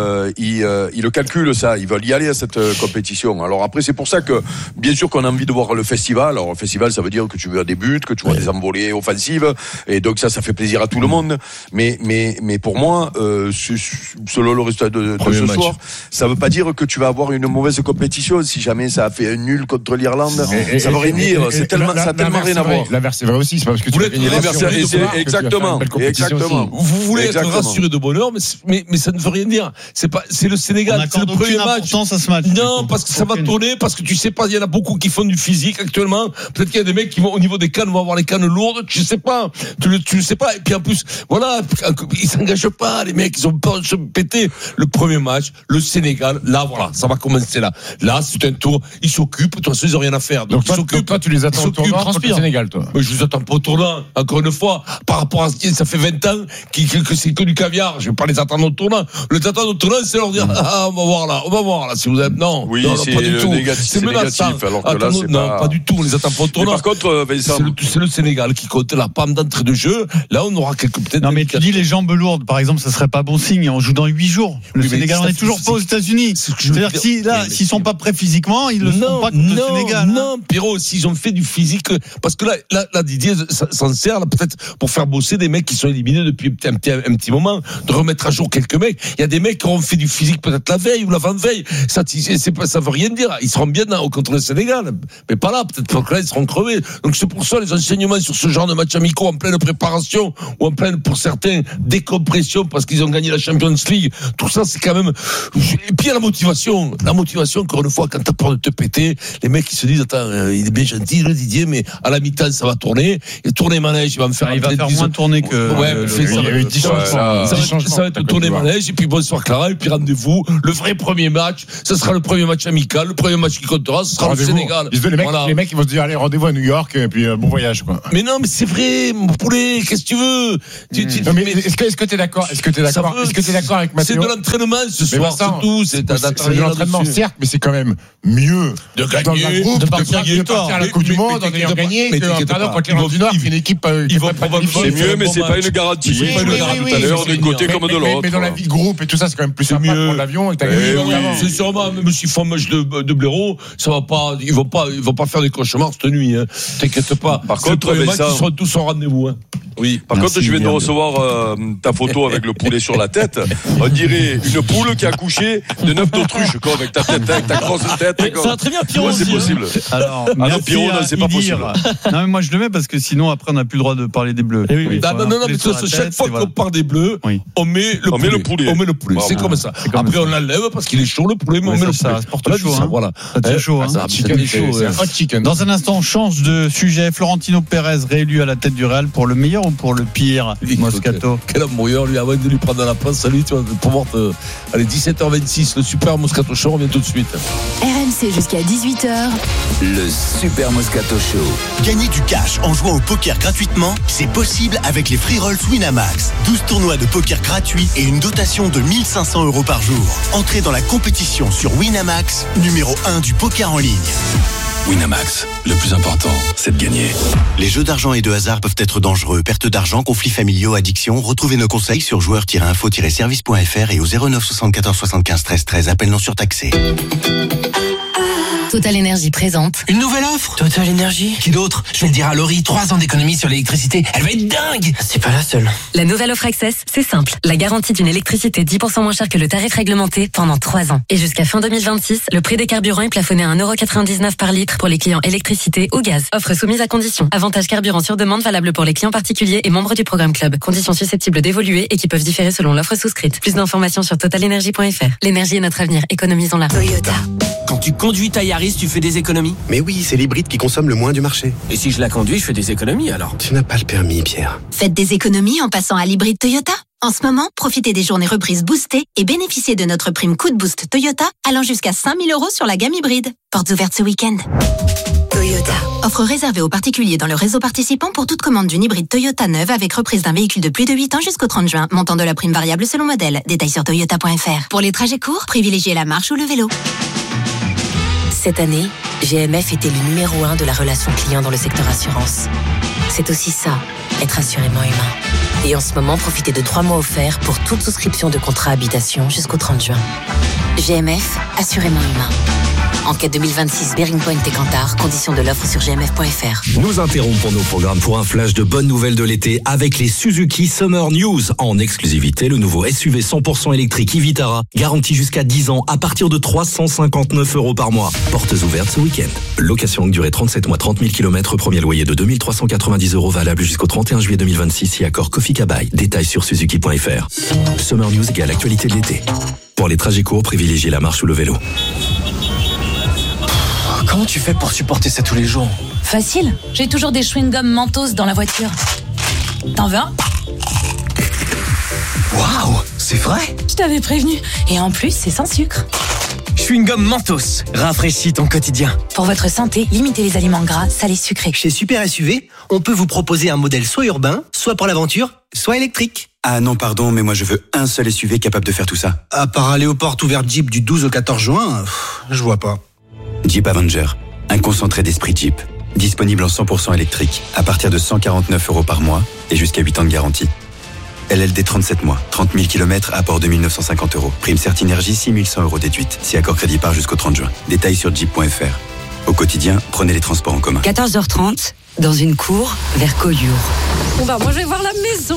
[SPEAKER 15] le calculent ça. Ils veulent y aller à cette compétition. Alors après, c'est pour ça que bien sûr qu'on a envie de voir le festival. Alors le festival, ça veut dire que tu veux des buts, que tu vois des envolées offensives, et donc ça fait plaisir à tout le monde. Mais pour moi, selon le résultat de ce soir, ça veut pas dire que tu vas avoir une mauvaise compétition. Si jamais ça a fait un nul contre l'Irlande, ça veut rien dire. Ça a tellement rien à voir.
[SPEAKER 3] L'inverse c'est vrai aussi, c'est pas parce que tu veux gagner
[SPEAKER 15] exactement.
[SPEAKER 1] Vous voulez être rassuré de bonheur, mais ça ne veut rien dire. C'est le Sénégal, c'est le premier match.
[SPEAKER 5] À ce match.
[SPEAKER 1] Non, parce que ça va tourner, parce que tu sais pas, il y en a beaucoup qui font du physique actuellement. Peut-être qu'il y a des mecs qui vont au niveau des cannes, vont avoir les cannes lourdes. Tu sais pas, tu le sais pas. Et puis en plus, voilà, ils s'engagent pas, les mecs, ils ont peur de se péter. Le premier match, le Sénégal, là, voilà, ça va commencer là. Là, c'est un tour. Ils s'occupent, de toute façon, ils ont rien à faire. Donc
[SPEAKER 3] toi, tu les attends au tournoi contre le Sénégal, toi.
[SPEAKER 1] Mais je vous attends pas au tournant. Encore une fois, par rapport à ce qui ça fait 20 ans que c'est que du caviar. Je vais pas les attendre au tournant. Le attendre au tournant, c'est leur dire, on va voir là, si vous êtes, non.
[SPEAKER 15] Oui,
[SPEAKER 1] non,
[SPEAKER 15] c'est
[SPEAKER 1] pas du tout.
[SPEAKER 15] Négatif,
[SPEAKER 1] c'est menaçant.
[SPEAKER 15] Alors que là, c'est
[SPEAKER 1] non, pas du tout. On les attend pas au tournant.
[SPEAKER 15] Par contre, Vincent,
[SPEAKER 1] c'est le Sénégal qui compte la panne d'entrée de jeu. Là, on aura peut-être.
[SPEAKER 5] Non, mais tu dis les jambes lourdes, par exemple, ça serait pas bon signe. On joue dans 8 jours. Le Sénégal, on est toujours pas aux États-Unis. C'est-à-dire que s'ils sont pas prêts physiquement, ils le sont pas contre le Sénégal.
[SPEAKER 1] Non, Pierrot, s'ils ont fait du physique Parce que là Didier s'en sert là, peut-être pour faire bosser des mecs qui sont éliminés depuis un petit moment, de remettre à jour quelques mecs. Il y a des mecs qui ont fait du physique peut-être la veille ou l'avant-veille. Ça veut rien dire. Ils seront bien contre le Sénégal, mais pas là. Peut-être que là ils seront crevés. Donc c'est pour ça les enseignements sur ce genre de match amicaux en pleine préparation ou en pleine, pour certains, décompression parce qu'ils ont gagné la Champions League. Tout ça c'est quand même. Et puis il y a la motivation. Encore une fois, quand t'as peur de te péter, les mecs ils se disent attends, il est bien gentil le Didier, mais à la mi-temps ça va tourner. Et tourner manège, il va me faire.
[SPEAKER 5] Il va faire moins tourner que.
[SPEAKER 1] Ouais, ça va être tourner manège et puis bonsoir Clara et puis rendez-vous. Le vrai premier match, ce sera le premier match amical, le premier match qui comptera, ce sera le Sénégal.
[SPEAKER 3] Les mecs ils vont se dire allez rendez-vous à New York et puis bon voyage quoi.
[SPEAKER 1] Mais non, mais c'est vrai, mon poulet, qu'est-ce que tu veux?
[SPEAKER 3] Est-ce que t'es d'accord? Est-ce que t'es d'accord avec Mathieu?
[SPEAKER 1] C'est de l'entraînement ce soir, c'est tout. C'est
[SPEAKER 3] de l'entraînement, certes, mais c'est quand même mieux
[SPEAKER 1] de gagner,
[SPEAKER 3] dans un groupe,
[SPEAKER 1] de partir
[SPEAKER 3] à la Coupe du Monde en ayant gagné qu'un perdant quand l'Irlande du Nord, qui est une équipe qui va pas qualifier.
[SPEAKER 15] C'est mieux, mais c'est pas une garantie.
[SPEAKER 3] C'est pas une garantie
[SPEAKER 15] tout à l'heure d'un côté comme de l'autre.
[SPEAKER 3] Mais dans la vie de groupe et tout ça, c'est quand même plus sympa de prendre l'avion et t'as gagné.
[SPEAKER 1] C'est sûrement, même s'ils font un match de blaireau, ça va pas, ils vont pas faire des cauchemars cette nuit, hein. T'inquiète pas.
[SPEAKER 15] Par contre,
[SPEAKER 1] ils seront tous en rendez-vous, hein.
[SPEAKER 15] Oui. Par contre, je viens de recevoir ta photo avec le poulet sur la tête. On dirait une poule qui a accouché de 9 d'autruche, quoi, avec ta tête, avec ta grosse tête.
[SPEAKER 4] Ça va très bien, Pierrot.
[SPEAKER 15] Ouais, c'est possible.
[SPEAKER 5] Alors,
[SPEAKER 15] non, Pierrot, c'est pas possible.
[SPEAKER 5] Non, mais moi, je le mets parce que sinon, après, on n'a plus le droit de parler des Bleus.
[SPEAKER 1] Non, mais chaque fois qu'on parle des Bleus, on met le poulet. On met le poulet. C'est comme ça. Après, on l'enlève parce qu'il est chaud, le poulet, mais on met le poulet.
[SPEAKER 5] Ça porte chaud, hein.
[SPEAKER 1] Voilà.
[SPEAKER 5] Ça tient chaud, hein.
[SPEAKER 3] C'est un hot chicken.
[SPEAKER 5] Dans un instant, on change de sujet. Florentino Pérez réélu à la tête du Real pour le meilleur ou pour le pire, Moscato?
[SPEAKER 1] Quel embrouilleur, lui, avant de lui prendre la place. Salut, tu vas pouvoir te. Allez, 17h26, le super Moscato Show, on revient tout de suite.
[SPEAKER 10] RMC jusqu'à 18h.
[SPEAKER 14] Le Super Moscato Show.
[SPEAKER 20] Gagner du cash en jouant au poker gratuitement, c'est possible avec les free rolls Winamax. 12 tournois de poker gratuits et une dotation de 1 500 € par jour. Entrez dans la compétition sur Winamax, numéro 1 du poker en ligne.
[SPEAKER 12] Winamax, le plus important, c'est de gagner.
[SPEAKER 20] Les jeux d'argent et de hasard peuvent être dangereux. Perte d'argent, conflits familiaux, addiction. Retrouvez nos conseils sur joueurs-info-service.fr et au 09 74 75 13 13. Appel non surtaxé.
[SPEAKER 10] Total Énergie présente.
[SPEAKER 2] Une nouvelle offre Total Énergie. Qui d'autre? Je vais le dire à Laurie, 3 ans d'économie sur l'électricité. Elle va être dingue. C'est pas la seule.
[SPEAKER 10] La nouvelle offre Access, c'est simple. La garantie d'une électricité 10% moins chère que le tarif réglementé pendant 3 ans. Et jusqu'à fin 2026, le prix des carburants est plafonné à 1,99€ par litre pour les clients électricité ou gaz. Offre soumise à conditions. Avantage carburant sur demande valable pour les clients particuliers et membres du programme Club. Conditions susceptibles d'évoluer et qui peuvent différer selon l'offre souscrite. Plus d'informations sur totalenergie.fr. L'énergie est notre avenir. Économisons-la.
[SPEAKER 2] Toyota. Quand tu conduis ta Yaris, tu fais des économies?
[SPEAKER 21] Mais oui, c'est l'hybride qui consomme le moins du marché.
[SPEAKER 2] Et si je la conduis, je fais des économies alors?
[SPEAKER 21] Tu n'as pas le permis, Pierre.
[SPEAKER 19] Faites des économies en passant à l'hybride Toyota. En ce moment, profitez des journées reprises boostées et bénéficiez de notre prime Coup de Boost Toyota allant jusqu'à 5 000 € sur la gamme hybride. Portes ouvertes ce week-end. Toyota. Offre réservée aux particuliers dans le réseau participant pour toute commande d'une hybride Toyota neuve avec reprise d'un véhicule de plus de 8 ans jusqu'au 30 juin. Montant de la prime variable selon modèle. Détails sur toyota.fr. Pour les trajets courts, privilégiez la marche ou le vélo.
[SPEAKER 10] Cette année, GMF était le numéro 1 de la relation client dans le secteur assurance. C'est aussi ça, être assurément humain. Et en ce moment, profitez de 3 mois offerts pour toute souscription de contrat habitation jusqu'au 30 juin. GMF, assurément humain. Enquête 2026, Bearing Point et Cantar. Conditions de l'offre sur gmf.fr.
[SPEAKER 17] Nous interrompons nos programmes pour un flash de bonnes nouvelles de l'été avec les Suzuki Summer News. En exclusivité, le nouveau SUV 100% électrique e-Vitara, garanti jusqu'à 10 ans à partir de 359 € par mois. Portes ouvertes ce week-end. Location longue durée 37 mois, 30 000 km, premier loyer de 2 390 € valable jusqu'au 31 juillet 2026 et accord Kofi Kabai. Détails sur suzuki.fr. Summer News égale actualité de l'été. Pour les trajets courts, privilégiez la marche ou le vélo.
[SPEAKER 2] Comment tu fais pour supporter ça tous les jours?
[SPEAKER 23] Facile, j'ai toujours des chewing-gums Mentos dans la voiture. T'en veux un?
[SPEAKER 2] Waouh, c'est vrai?
[SPEAKER 23] Je t'avais prévenu. Et en plus, c'est sans sucre.
[SPEAKER 2] Chewing-gum Mentos, rafraîchis ton quotidien.
[SPEAKER 23] Pour votre santé, limitez les aliments gras, salés, sucrés.
[SPEAKER 24] Chez Super SUV, on peut vous proposer un modèle soit urbain, soit pour l'aventure, soit électrique.
[SPEAKER 21] Ah non, pardon, mais moi je veux un seul SUV capable de faire tout ça.
[SPEAKER 24] À part aller aux portes ouvertes Jeep du 12 au 14 juin, je vois pas.
[SPEAKER 21] Jeep Avenger, un concentré d'esprit Jeep. Disponible en 100% électrique, à partir de 149 € par mois et jusqu'à 8 ans de garantie. LLD 37 mois, 30 000 km, apport 2 950 €. Prime Certinergie, 6 100 € déduite. Si accord crédit par jusqu'au 30 juin. Détails sur jeep.fr. Au quotidien, prenez les transports en commun.
[SPEAKER 10] 14h30,
[SPEAKER 22] dans une cour vers Collioure.
[SPEAKER 7] Bon bah moi je vais voir la maison.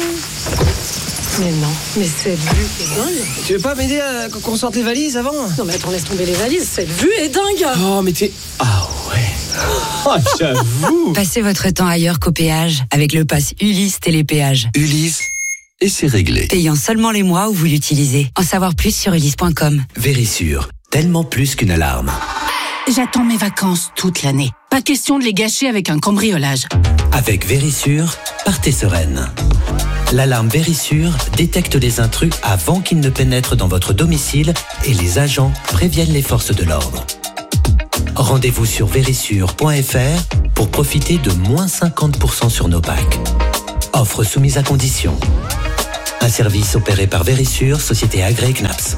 [SPEAKER 7] Mais non, mais cette vue est dingue.
[SPEAKER 24] Tu veux pas m'aider à qu'on sorte les valises avant?
[SPEAKER 7] Non mais attends, laisse tomber les valises, cette vue est dingue.
[SPEAKER 24] Oh mais t'es... Ah ouais. Oh, j'avoue.
[SPEAKER 22] Passez votre temps ailleurs qu'au péage avec le pass Ulysse Télépéage.
[SPEAKER 21] Ulysse, et c'est réglé.
[SPEAKER 22] Payant seulement les mois où vous l'utilisez. En savoir plus sur ulysse.com.
[SPEAKER 17] Vérissure, tellement plus qu'une alarme.
[SPEAKER 23] J'attends mes vacances toute l'année. Pas question de les gâcher avec un cambriolage.
[SPEAKER 17] Avec Vérissure, partez sereine. L'alarme Vérissure détecte les intrus avant qu'ils ne pénètrent dans votre domicile et les agents préviennent les forces de l'ordre. Rendez-vous sur vérissure.fr pour profiter de moins 50% sur nos packs. Offre soumise à condition. Un service opéré par Vérissure, société agréée CNAPS.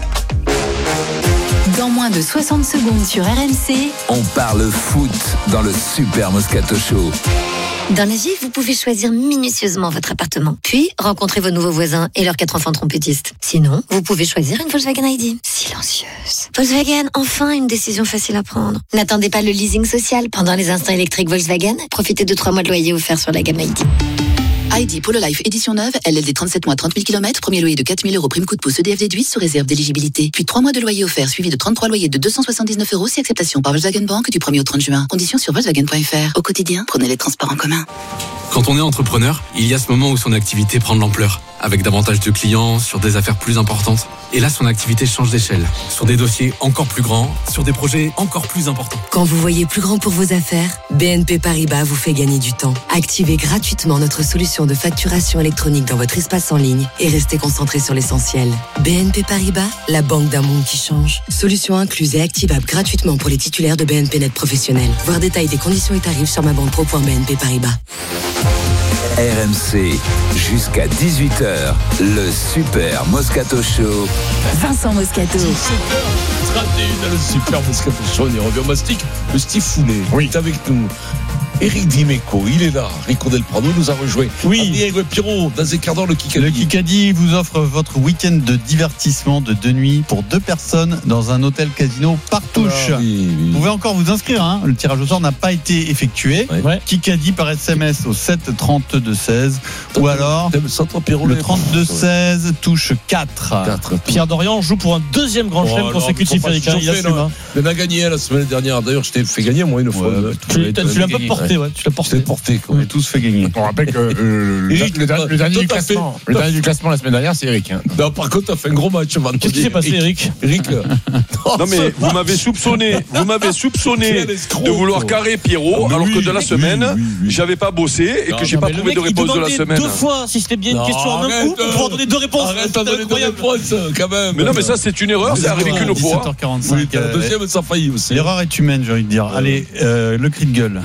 [SPEAKER 19] Dans moins de 60 secondes sur RMC,
[SPEAKER 14] On parle foot dans le Super Moscato Show.
[SPEAKER 10] Dans la vie, vous pouvez choisir minutieusement votre appartement, puis rencontrer vos nouveaux voisins et leurs 4 enfants trompettistes. Sinon, vous pouvez choisir une Volkswagen ID. Silencieuse. Volkswagen, enfin une décision facile à prendre. N'attendez pas le leasing social pendant les instants électriques Volkswagen. Profitez de 3 mois de loyer offerts sur la gamme ID.
[SPEAKER 6] ID Polo Life édition neuve, LLD 37 mois 30 000 km, premier loyer de 4 000 euros prime coup de pouce EDF déduit sous réserve d'éligibilité. Puis 3 mois de loyer offert suivi de 33 loyers de 279 euros si acceptation par Volkswagen Bank du 1er au 30 juin. Conditions sur Volkswagen.fr. Au quotidien, prenez les transports en commun.
[SPEAKER 13] Quand on est entrepreneur, il y a ce moment où son activité prend de l'ampleur, avec davantage de clients, sur des affaires plus importantes. Et là, son activité change d'échelle, sur des dossiers encore plus grands, sur des projets encore plus importants.
[SPEAKER 22] Quand vous voyez plus grand pour vos affaires, BNP Paribas vous fait gagner du temps. Activez gratuitement notre solution de facturation électronique dans votre espace en ligne et restez concentré sur l'essentiel. BNP Paribas, la banque d'un monde qui change. Solution incluse et activable gratuitement pour les titulaires de BNP Net professionnels. Voir détail des conditions et tarifs sur mabanque.pro.bnp Paribas.
[SPEAKER 14] RMC, jusqu'à 18h, le Super Moscato Show.
[SPEAKER 19] Vincent Moscato.
[SPEAKER 1] 31 le Super Moscato Show, on y revient au mastic. Le Steve Founet est avec nous. Eric Dimeco, il est là. Rico Del Prado nous a rejoint.
[SPEAKER 5] Oui.
[SPEAKER 1] Diego Pierrot, dans Zécardor, le Kikadi.
[SPEAKER 5] Le Kikadi vous offre votre week-end de divertissement de 2 nuits pour 2 personnes dans un hôtel casino Partouche. Vous pouvez encore vous inscrire, hein. Le tirage au sort n'a pas été effectué.
[SPEAKER 4] Ouais.
[SPEAKER 5] Kikadi par SMS au 7 32 16 ou alors le 32 16 touche 4.
[SPEAKER 4] Pierre Dorian joue pour un deuxième grand chelem consécutif, Eric. Il assume.
[SPEAKER 1] Il a gagné la semaine dernière. D'ailleurs, je t'ai fait gagner moi une fois.
[SPEAKER 4] Tu l'as pas porté. Ouais, tu l'as porté.
[SPEAKER 5] On a tous fait gagner.
[SPEAKER 3] On rappelle que le dernier du classement, la semaine dernière, c'est Eric. Hein.
[SPEAKER 1] Non, par contre, t'as fait un gros match.
[SPEAKER 4] Qu'est-ce qui s'est passé, Eric?
[SPEAKER 15] Non mais vous m'avez soupçonné de vouloir carrer Pierrot, alors que de la semaine, j'avais pas bossé et que j'ai pas trouvé de réponse de la semaine.
[SPEAKER 4] 2 fois, si c'était bien une question en un coup, pour donner 2 réponses.
[SPEAKER 1] Arrête de donner 2 réponses, quand même.
[SPEAKER 15] Mais non, mais ça, c'est une erreur, c'est arrivé qu'une fois.
[SPEAKER 5] 17h45.
[SPEAKER 1] La deuxième, ça a failli aussi.
[SPEAKER 5] L'erreur est humaine, j'ai envie de dire. Allez, le cri de gueule.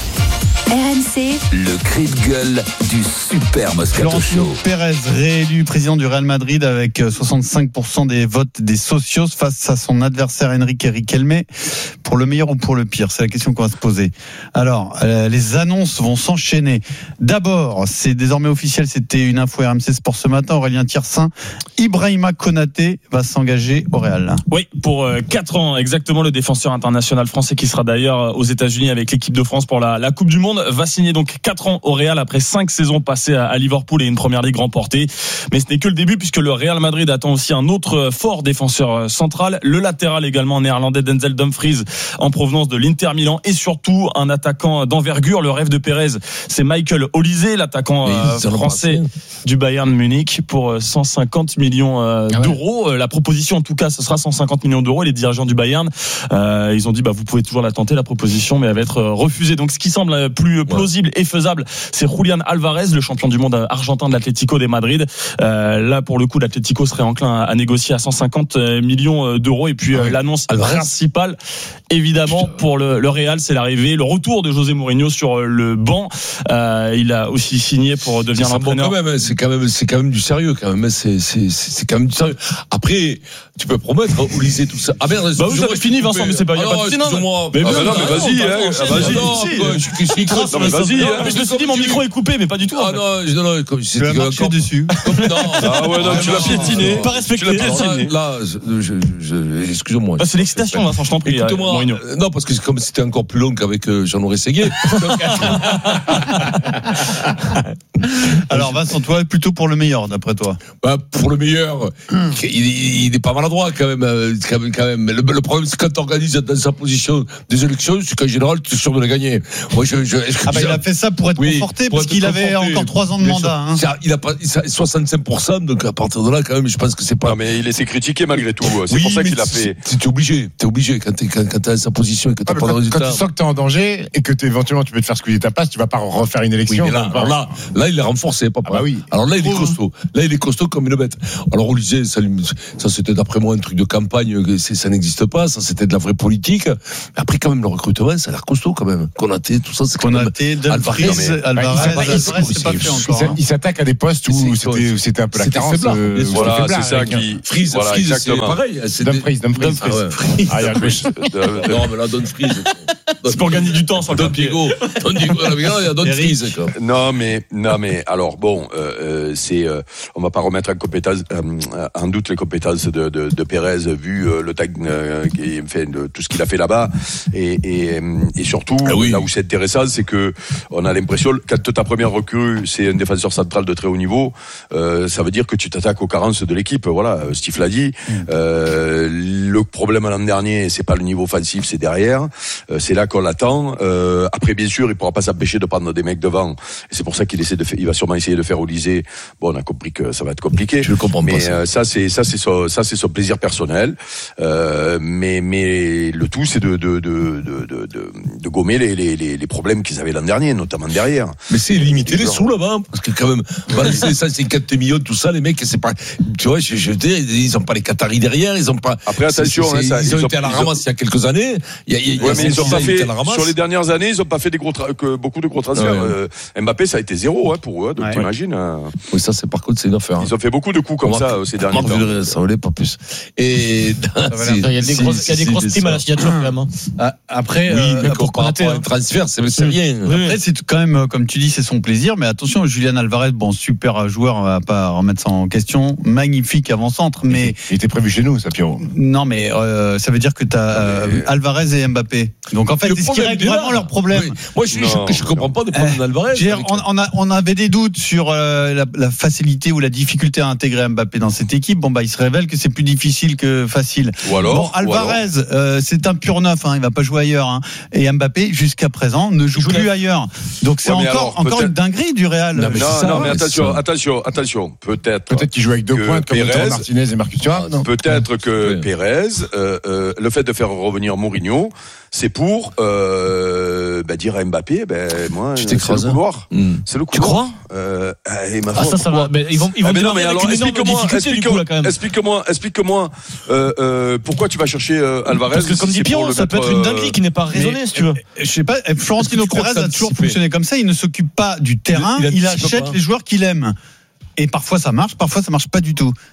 [SPEAKER 19] RMC,
[SPEAKER 14] Le cri de gueule du Super Moscato
[SPEAKER 5] Florentino
[SPEAKER 14] Show.
[SPEAKER 5] Pérez, réélu président du Real Madrid avec 65% des votes des socios face à son adversaire Enrique Riquelme. Pour le meilleur ou pour le pire, c'est la question qu'on va se poser. Alors, les annonces vont s'enchaîner. D'abord, c'est désormais officiel, c'était une info RMC Sport ce matin, Aurélien Tiersin, Ibrahima Konaté va s'engager au Real.
[SPEAKER 16] Oui, pour 4 ans exactement, le défenseur international français qui sera d'ailleurs aux États-Unis avec l'équipe de France pour la Coupe du Monde va signer donc 4 ans au Real après 5 saisons passées à Liverpool et une première ligue remportée. Mais ce n'est que le début puisque le Real Madrid attend aussi un autre fort défenseur central, le latéral également néerlandais Denzel Dumfries en provenance de l'Inter Milan et surtout un attaquant d'envergure. Le rêve de Pérez, c'est Michael Olise, l'attaquant français du Bayern Munich pour 150 millions d'euros. La proposition en tout cas, ce sera 150 millions d'euros. Les dirigeants du Bayern, ils ont dit vous pouvez toujours la tenter la proposition, mais elle va être refusée. Donc ce qui semble plus plausible et faisable, c'est Julián Álvarez, le champion du monde argentin de l'Atlético de Madrid. Là pour le coup, l'Atlético serait enclin à négocier à 150 millions d'euros. Et puis l'annonce principale, évidemment, pour le Real, c'est l'arrivée, le retour de José Mourinho sur le banc. Il a aussi signé pour devenir l'entraîneur.
[SPEAKER 1] Bon, quand même, c'est quand même du sérieux quand même. C'est quand même du sérieux. Après, tu peux promettre Olise tout ça. Ah merde,
[SPEAKER 16] vous avez fini, Vincent, mais c'est pas.
[SPEAKER 1] Excuse-moi.
[SPEAKER 15] Mais non, mais vas-y, vas-y. Non, mais vas-y.
[SPEAKER 4] Je me suis dit, mon micro est coupé, mais pas du tout.
[SPEAKER 1] Ah non, comme
[SPEAKER 5] Tu as marché dessus.
[SPEAKER 15] Ah ouais, non, tu l'as piétiné.
[SPEAKER 4] Pas respecté.
[SPEAKER 15] Tu l'as piétiné.
[SPEAKER 1] Là, excusez-moi.
[SPEAKER 4] C'est l'excitation, Vincent, je t'en prie.
[SPEAKER 1] Écoute-moi, non, parce que comme c'était encore plus long qu'avec Jean-Laurent Séguier.
[SPEAKER 5] Alors Vincent, toi, plutôt pour le meilleur, d'après toi?
[SPEAKER 1] Pour le meilleur, il est pas maladroit quand même. Le problème, c'est quand tu organises dans sa position des élections, c'est qu'en général, tu es sûr de les gagner. Moi,
[SPEAKER 5] il a fait ça pour être conforté, parce qu'il avait encore 3 ans de mandat.
[SPEAKER 1] Il a pas 65%, donc à partir de là, quand même, je pense que c'est pas.
[SPEAKER 15] Non, mais il était critiqué malgré tout. C'est pour ça qu'il a fait.
[SPEAKER 1] T'es obligé quand t'es dans sa position et que t'as pas de résultat.
[SPEAKER 3] Quand tu sens que t'es en danger et que éventuellement tu peux te faire squeezer ta place, tu vas pas refaire une élection.
[SPEAKER 1] Oui, là, il est renforcé, papa.
[SPEAKER 3] Oui.
[SPEAKER 1] Alors là, il est costaud. Là, il est costaud comme une bête. Alors, on disait, ça c'était d'après moi un truc de campagne, ça n'existe pas, ça c'était de la vraie politique. Après, quand même, le recrutement, ça a l'air costaud quand même. Konaté, tout ça, c'est quand même.
[SPEAKER 5] Konaté, Dumfries, Alvarez, c'est pas fait encore.
[SPEAKER 3] Il s'attaque à des postes où c'était un peu la carence.
[SPEAKER 15] Voilà, c'est ça qui.
[SPEAKER 1] Freeze, c'est pareil.
[SPEAKER 3] Dumfries.
[SPEAKER 1] Non, mais là, Dumfries.
[SPEAKER 4] C'est pour gagner du temps sur le papier.
[SPEAKER 1] Il y a Dumfries.
[SPEAKER 15] Non, mais alors bon, on va pas remettre en doute les compétences de Pérez vu le tag qui fait tout ce qu'il a fait là-bas et surtout là où c'est intéressant, c'est que on a l'impression quand ta première recrue c'est un défenseur central de très haut niveau, ça veut dire que tu t'attaques aux carences de l'équipe. Voilà, Steve l'a dit. Le problème l'an dernier, c'est pas le niveau offensif, c'est derrière. C'est là qu'on l'attend. Après, bien sûr, il pourra pas s'empêcher de prendre des mecs devant. Et c'est pour ça il va sûrement essayer de faire Olysée. Bon, on a compris que ça va être compliqué.
[SPEAKER 1] Je le comprends pas.
[SPEAKER 15] Mais ça c'est son plaisir personnel. Mais le tout, c'est de gommer les problèmes qu'ils avaient l'an dernier, notamment derrière.
[SPEAKER 1] Mais c'est limiter les sous là-bas, parce que quand même, ça c'est 4 millions, tout ça, les mecs, c'est pas, tu vois, ils ont pas les Qataris derrière, ils ont pas.
[SPEAKER 15] Après, attention,
[SPEAKER 1] ils ont été à la ramasse il y a quelques années.
[SPEAKER 15] Mais ils ont pas fait, sur les dernières années, ils ont pas fait beaucoup de gros transferts. Mbappé, ça a été 0, pour eux, donc t'imagines.
[SPEAKER 1] Oui, ça, c'est par contre, c'est une affaire.
[SPEAKER 15] Ils ont fait beaucoup de coups comme ça ces derniers temps.
[SPEAKER 1] Ça valait pas plus. Et
[SPEAKER 4] il y a des grosses primes à la signature quand même.
[SPEAKER 5] Après,
[SPEAKER 1] pour Konaté, un transfert, c'est rien.
[SPEAKER 5] Après, c'est quand même, comme tu dis, c'est son plaisir. Mais attention, Julian Alvarez, bon, super joueur, on va pas remettre ça en question. Magnifique avant-centre, mais
[SPEAKER 3] il était prévu chez nous, ça, Pierrot.
[SPEAKER 5] Non, mais ça veut dire que t'as Alvarez et Mbappé. Donc en fait, c'est ce qui règle vraiment leur problème.
[SPEAKER 1] Moi, je comprends pas des problèmes d'Alvarez.
[SPEAKER 5] On avait des doutes sur la facilité ou la difficulté à intégrer Mbappé dans cette équipe. Bon, il se révèle que c'est plus difficile que facile. Alvarez, c'est un pur neuf, il va pas jouer ailleurs. Et Mbappé, jusqu'à présent, ne joue plus ailleurs. Donc c'est encore une dinguerie du Real.
[SPEAKER 15] Non, mais attention. Peut-être
[SPEAKER 3] qu'il joue avec 2 pointes comme Martinez et Marcus Thuram.
[SPEAKER 15] Peut-être que Pérez, le fait de faire revenir Mourinho, c'est pour dire à Mbappé, moi, c'est le couloir. C'est le couloir.
[SPEAKER 4] Tu crois ça va. Mais ils vont
[SPEAKER 15] non, mais alors explique-moi pourquoi tu vas chercher Alvarez.
[SPEAKER 4] Parce que comme dit Pierrot, ça peut être une dinguerie qui n'est pas raisonnée, si tu veux.
[SPEAKER 5] Je sais pas, Florentino Pérez a toujours fonctionné comme ça. Il ne s'occupe pas du terrain, il achète les joueurs qu'il aime. Et parfois ça marche pas du tout.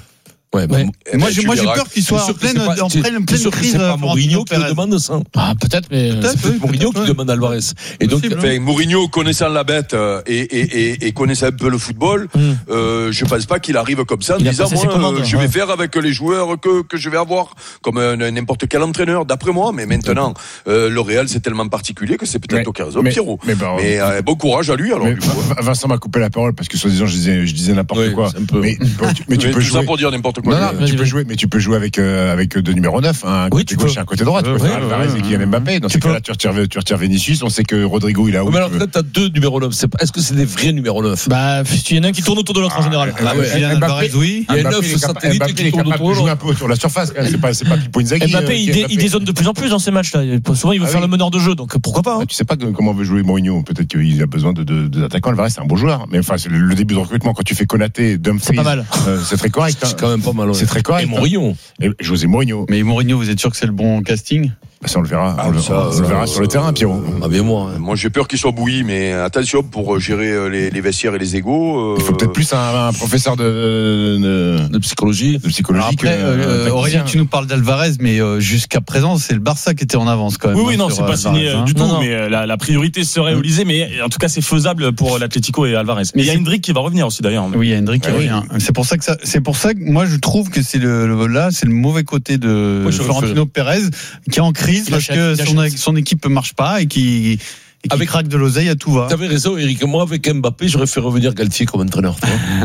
[SPEAKER 5] Moi j'ai peur qu'il soit en pleine crise.
[SPEAKER 1] C'est pas Mourinho qui demande ça.
[SPEAKER 4] Peut-être, mais
[SPEAKER 1] c'est Mourinho qui demande Alvarez. Et donc,
[SPEAKER 15] Mourinho connaissant la bête et connaissant un peu le football, je pense pas qu'il arrive comme ça en disant je vais faire avec les joueurs que je vais avoir comme n'importe quel entraîneur. D'après moi, mais maintenant le Real c'est tellement particulier que c'est peut-être occasion. Pierrot. Mais bon courage à lui alors.
[SPEAKER 3] Vincent m'a coupé la parole parce que soi-disant je disais n'importe quoi. Mais tu peux jouer
[SPEAKER 15] pour dire n'importe quoi.
[SPEAKER 3] Non, tu peux jouer avec deux numéros 9, un côté gauche et un côté droit. Tu peux faire Alvarez et Kylian Mbappé. Dans ce cas-là, tu retires Vinicius. On sait que Rodrigo, il a où.
[SPEAKER 1] Mais alors, là, t'as 2 numéros 9. Est-ce que c'est des vrais numéros 9?
[SPEAKER 4] Il y en a un qui tourne autour de l'autre en général.
[SPEAKER 5] Kylian Alvarez, oui.
[SPEAKER 1] Il y a 9 satellites qui tournent autour de l'autre.
[SPEAKER 3] Il joue un peu sur la surface. C'est pas Pipo Inzaghi.
[SPEAKER 4] Mbappé, il dézone de plus en plus dans ces matchs-là. Souvent, il veut faire le meneur de jeu. Donc pourquoi pas?
[SPEAKER 3] Tu sais pas comment veut jouer Mourinho. Peut-être qu'il a besoin d'attaquants. Alvarez, c'est un bon joueur. Mais enfin, c'est le début de recrutement. Quand tu fais Konaté, Dumfries,
[SPEAKER 4] c'est pas mal.
[SPEAKER 3] C'est très correct.
[SPEAKER 1] C'est quand même pas mal.
[SPEAKER 3] C'est très correct.
[SPEAKER 1] Mourinho.
[SPEAKER 3] José Mourinho.
[SPEAKER 5] Mais Mourinho, vous êtes sûr que c'est le bon casting?
[SPEAKER 3] Ça, on le verra. On le verra sur le terrain, Pierrot.
[SPEAKER 15] Moi, j'ai peur qu'il soit bouilli, mais attention pour gérer les vestiaires et les égos.
[SPEAKER 3] Il faut peut-être plus un professeur de psychologie.
[SPEAKER 5] Alors après, Aurélien, tu nous parles d'Alvarez, mais jusqu'à présent, c'est le Barça qui était en avance quand même.
[SPEAKER 16] Oui, non, c'est pas signé du tout,
[SPEAKER 5] non.
[SPEAKER 16] mais la priorité serait Olysée, mais en tout cas, c'est faisable pour l'Atlético et Alvarez. Mais il y a Hendrick qui va revenir aussi d'ailleurs.
[SPEAKER 5] Oui, il y a Hendrick qui revient. C'est pour ça que moi je trouve que c'est le mauvais côté de Florentino Pérez qui est en crise parce que son équipe marche pas et qui craque de l'oseille à tout va.
[SPEAKER 1] T'avais raison, Eric. Moi, avec Mbappé, j'aurais fait revenir Galtier comme entraîneur.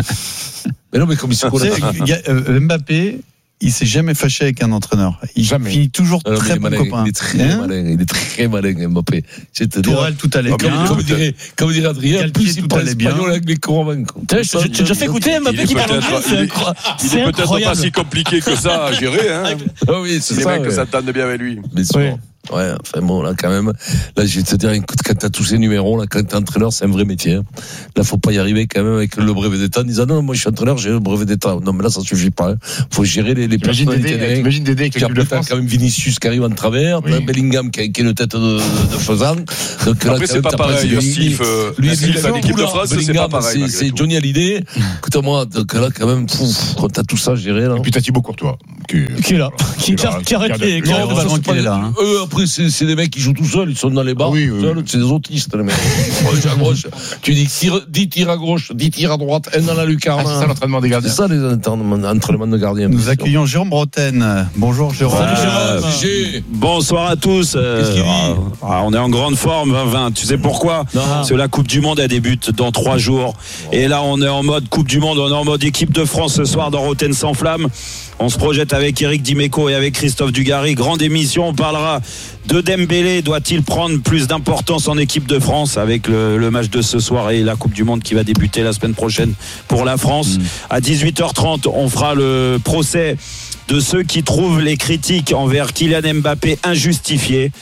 [SPEAKER 1] Mais non, mais comme il se connaît.
[SPEAKER 5] Mbappé, il s'est jamais fâché avec un entraîneur. Il finit toujours très bon copain.
[SPEAKER 1] Il est très malin, Mbappé.
[SPEAKER 5] Tourelle, tout allait bien.
[SPEAKER 1] Comme dirait Adrien, plus il parle espagnol avec les convaincus.
[SPEAKER 4] J'ai déjà fait écouter Mbappé qui parle anglais.
[SPEAKER 15] Il est peut-être pas si compliqué que ça à gérer.
[SPEAKER 1] Oui, c'est
[SPEAKER 15] les
[SPEAKER 1] ça.
[SPEAKER 15] mecs s'entendent bien avec lui.
[SPEAKER 1] Mais sûr. Ouais, enfin bon, là, quand même. Là, je vais te dire, quand t'as tous ces numéros, là, quand t'es entraîneur, c'est un vrai métier. Là, faut pas y arriver quand même avec le brevet d'État en disant, non, moi, je suis entraîneur, j'ai le brevet d'État. Non, mais là, ça suffit pas. Faut gérer les personnalités.
[SPEAKER 3] T'imagines d'aider avec l'équipe de France.
[SPEAKER 1] T'as quand même Vinicius qui arrive en travers, Bellingham qui a une tête de fausan. Donc,
[SPEAKER 15] après, c'est pas pareil. Steve, à l'équipe de France, c'est pas pareil.
[SPEAKER 1] C'est Johnny Hallyday. Écoute-moi, donc là, quand même, quand t'as tout ça géré, là.
[SPEAKER 3] Et puis t'as Thibaut Courtois.
[SPEAKER 4] Qui est là. Qui arrête les
[SPEAKER 1] là. Eux, après, c'est des mecs qui jouent tout seuls, ils sont dans les bars, c'est des autistes, les mecs. À gauche, tu dis 10 tirs à gauche, 10 tirs à droite, un dans la lucarne.
[SPEAKER 3] C'est ça l'entraînement des gardiens.
[SPEAKER 1] C'est ça les entraînements de gardiens.
[SPEAKER 5] Nous accueillons Jérôme Bretagne. Bonjour Jérôme.
[SPEAKER 1] Salut Jérôme.
[SPEAKER 8] Bonsoir à tous. On est en grande forme, 20. Tu sais pourquoi ? Parce que la Coupe du Monde, elle débute dans 3 jours. Et là, on est en mode Coupe du Monde, on est en mode équipe de France ce soir dans Rotten sans flamme. On se projette avec Eric Dimeco et avec Christophe Dugarry. Grande émission, on parlera de Dembélé. Doit-il prendre plus d'importance en équipe de France avec le match de ce soir et la Coupe du Monde qui va débuter la semaine prochaine pour la France. À 18h30, on fera le procès de ceux qui trouvent les critiques envers Kylian Mbappé injustifiées.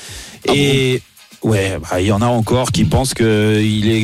[SPEAKER 8] Il y en a encore qui pensent que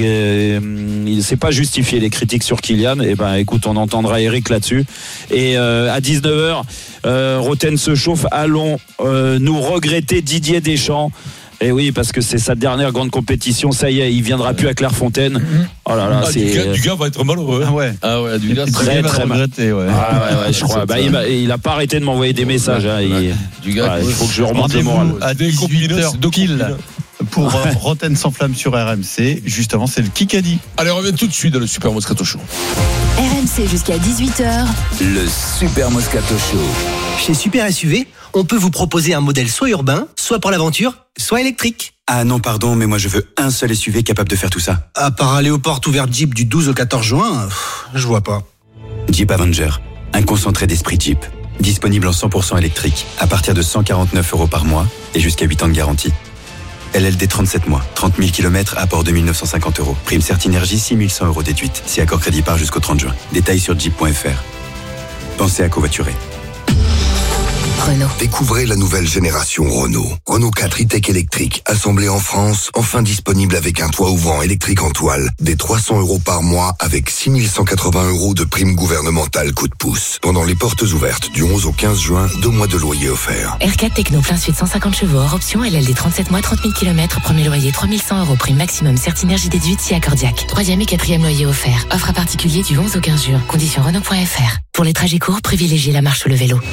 [SPEAKER 8] il s'est pas justifié les critiques sur Kylian. Écoute, on entendra Eric là-dessus. Et à 19h, Roten se chauffe. Allons nous regretter Didier Deschamps. Et oui, parce que c'est sa dernière grande compétition. Ça y est, il viendra plus à Clairefontaine. Oh là là,
[SPEAKER 1] Dugas va être malheureux.
[SPEAKER 5] Dugas
[SPEAKER 8] très regretté. Je crois. Il a pas arrêté de m'envoyer des messages. Dugas, il faut que je remonte le moral.
[SPEAKER 5] À 18h pile. Pour Rotten sans flamme sur RMC. Juste avant, c'est le Kikadi.
[SPEAKER 1] Allez, on revient tout de suite dans le Super Moscato Show.
[SPEAKER 9] RMC jusqu'à 18h.
[SPEAKER 14] Le Super Moscato Show.
[SPEAKER 24] Chez Super SUV, on peut vous proposer un modèle soit urbain, soit pour l'aventure, soit électrique.
[SPEAKER 11] Ah non, pardon, mais moi je veux un seul SUV capable de faire tout ça.
[SPEAKER 24] À part aller aux portes ouvertes Jeep du 12 au 14 juin, je vois pas.
[SPEAKER 11] Jeep Avenger, un concentré d'esprit Jeep. Disponible en 100% électrique, à partir de 149 € par mois et jusqu'à 8 ans de garantie. LLD 37 mois, 30 000 km, apport de 1 950 €. Prime Certinergie, 6 100 € déduite. Si accord crédit part jusqu'au 30 juin. Détails sur jeep.fr. Pensez à covoiturer.
[SPEAKER 21] Renault. Découvrez la nouvelle génération Renault. Renault 4 e-tech électrique, assemblé en France, enfin disponible avec un toit ouvrant électrique en toile, des 300 € par mois avec 6 180 € de prime gouvernementale coup de pouce. Pendant les portes ouvertes du 11 au 15 juin, 2 mois de loyer offert.
[SPEAKER 10] R4 Techno plein suite 150 chevaux hors option, LLD 37 mois, 30 000 km, premier loyer 3 100 €, prime maximum Certinergie déduite si accordiaque. 3e et 4e loyer offert. Offre à particulier du 11 au 15 juin. Conditions Renault.fr. Pour les trajets courts, privilégiez la marche ou le vélo.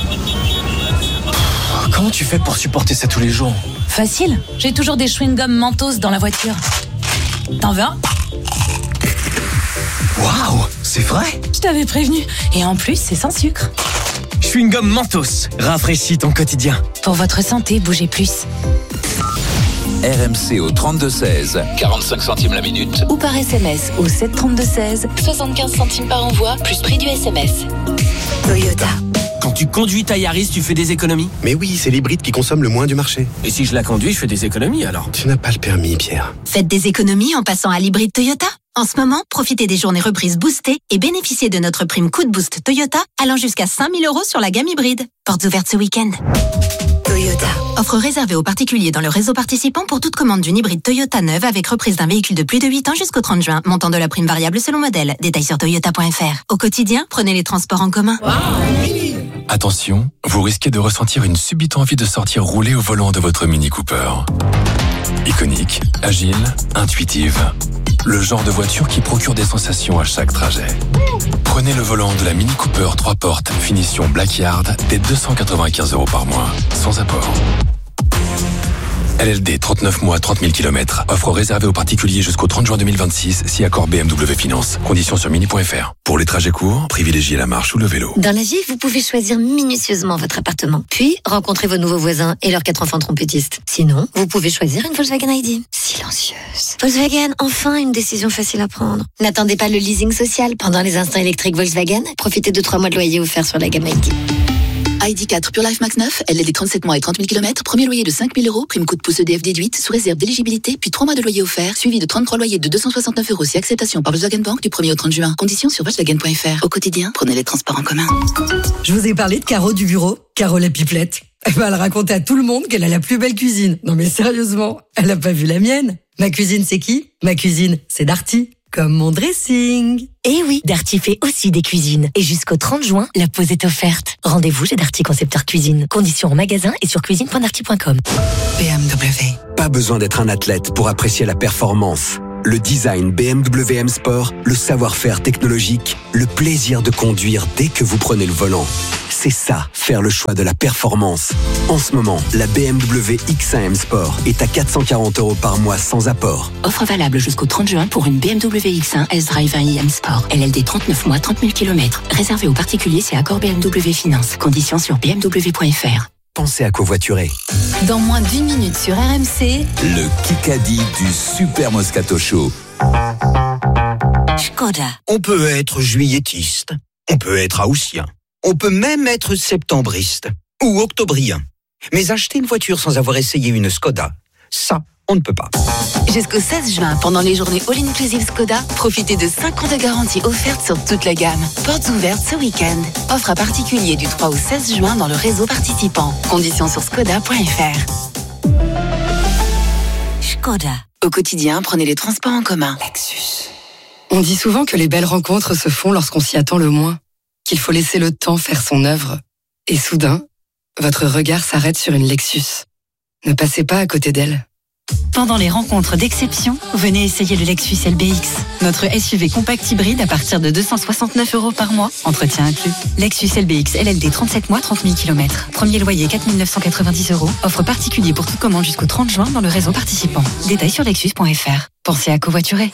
[SPEAKER 2] Comment tu fais pour supporter ça tous les jours ?
[SPEAKER 23] Facile, j'ai toujours des chewing-gums Mentos dans la voiture. T'en veux un ?
[SPEAKER 2] Waouh, c'est vrai ?
[SPEAKER 23] Je t'avais prévenu. Et en plus, c'est sans sucre.
[SPEAKER 2] Chewing-gum Mentos, rafraîchis ton quotidien.
[SPEAKER 23] Pour votre santé, bougez plus.
[SPEAKER 14] RMC au 32-16, 45 centimes la minute.
[SPEAKER 9] Ou par SMS au 732-16, 75 centimes par envoi, plus prix du SMS. Toyota.
[SPEAKER 2] Quand tu conduis ta Yaris, tu fais des économies ?
[SPEAKER 11] Mais oui, c'est l'hybride qui consomme le moins du marché.
[SPEAKER 2] Et si je la conduis, je fais des économies alors ?
[SPEAKER 11] Tu n'as pas le permis, Pierre.
[SPEAKER 10] Faites des économies en passant à l'hybride Toyota. En ce moment, profitez des journées reprises boostées et bénéficiez de notre prime coup de boost Toyota allant jusqu'à 5 000 € sur la gamme hybride. Portes ouvertes ce week-end. Toyota. Offre réservée aux particuliers dans le réseau participant pour toute commande d'une hybride Toyota neuve avec reprise d'un véhicule de plus de 8 ans jusqu'au 30 juin. Montant de la prime variable selon modèle. Détails sur toyota.fr. Au quotidien, prenez les transports en commun.
[SPEAKER 7] Attention, vous risquez de ressentir une subite envie de sortir rouler au volant de votre Mini Cooper. Iconique, agile, intuitive. Le genre de voiture qui procure des sensations à chaque trajet. Prenez le volant de la Mini Cooper 3 portes, finition Blackyard, dès 295 € par mois, sans apport. LLD 39 mois, 30 000 km. Offre réservée aux particuliers jusqu'au 30 juin 2026, si accord BMW Finance. Conditions sur mini.fr. Pour les trajets courts, privilégiez la marche ou le vélo.
[SPEAKER 22] Dans la vie, vous pouvez choisir minutieusement votre appartement. Puis, rencontrer vos nouveaux voisins et leurs 4 enfants trompettistes. Sinon, vous pouvez choisir une Volkswagen ID. Silencieuse. Volkswagen, enfin une décision facile à prendre. N'attendez pas le leasing social. Pendant les instants électriques Volkswagen, profitez de 3 mois de loyer offerts sur la gamme ID.
[SPEAKER 6] ID4 Pure Life Max 9, LLD 37 mois et 30 000 km, premier loyer de 5 000 €, prime coup de pouce EDF déduite, sous réserve d'éligibilité, puis 3 mois de loyer offert, suivi de 33 loyers de 269 € si acceptation par Volkswagen Bank du 1er au 30 juin. Conditions sur Volkswagen.fr. Au quotidien, prenez les transports en commun.
[SPEAKER 22] Je vous ai parlé de Caro du bureau, Caro la pipelette. Elle raconte à tout le monde qu'elle a la plus belle cuisine. Non mais sérieusement, elle a pas vu la mienne. Ma cuisine c'est qui ? Ma cuisine c'est Darty. Comme mon dressing.
[SPEAKER 12] Eh oui, Darty fait aussi des cuisines. Et jusqu'au 30 juin, la pause est offerte. Rendez-vous chez Darty Concepteur Cuisine. Conditions en magasin et sur cuisine.darty.com.
[SPEAKER 18] BMW. Pas besoin d'être un athlète pour apprécier la performance. Le design BMW M Sport, le savoir-faire technologique, le plaisir de conduire dès que vous prenez le volant. C'est ça, faire le choix de la performance. En ce moment, la BMW X1 M Sport est à 440 € par mois sans apport.
[SPEAKER 6] Offre valable jusqu'au 30 juin pour une BMW X1 S-Drive 1 iM Sport. LLD 39 mois, 30 000 km. Réservé aux particuliers, c'est accord BMW Finance. Conditions sur bmw.fr.
[SPEAKER 18] Pensez à covoiturer.
[SPEAKER 9] Dans moins d'1 minute sur RMC,
[SPEAKER 14] le Kikadi du Super Moscato Show.
[SPEAKER 22] Škoda.
[SPEAKER 20] On peut être juilletiste, on peut être haussien, on peut même être septembriste ou octobrien. Mais acheter une voiture sans avoir essayé une Škoda, ça, on ne peut pas.
[SPEAKER 6] Jusqu'au 16 juin, pendant les journées All-Inclusive Škoda, profitez de 5 ans de garantie offerte sur toute la gamme. Portes ouvertes ce week-end. Offre à particulier du 3 au 16 juin dans le réseau participant. Conditions sur skoda.fr.
[SPEAKER 22] Škoda.
[SPEAKER 6] Au quotidien, prenez les transports en commun.
[SPEAKER 22] Lexus. On dit souvent que les belles rencontres se font lorsqu'on s'y attend le moins, qu'il faut laisser le temps faire son œuvre. Et soudain, votre regard s'arrête sur une Lexus. Ne passez pas à côté d'elle.
[SPEAKER 10] Pendant les rencontres d'exception, venez essayer le Lexus LBX. Notre SUV compact hybride à partir de 269 € par mois, entretien inclus. Lexus LBX LLD 37 mois, 30 000 km. Premier loyer 4 990 €. Offre particulier pour toute commande jusqu'au 30 juin dans le réseau participant. Détails sur lexus.fr. Pensez à covoiturer.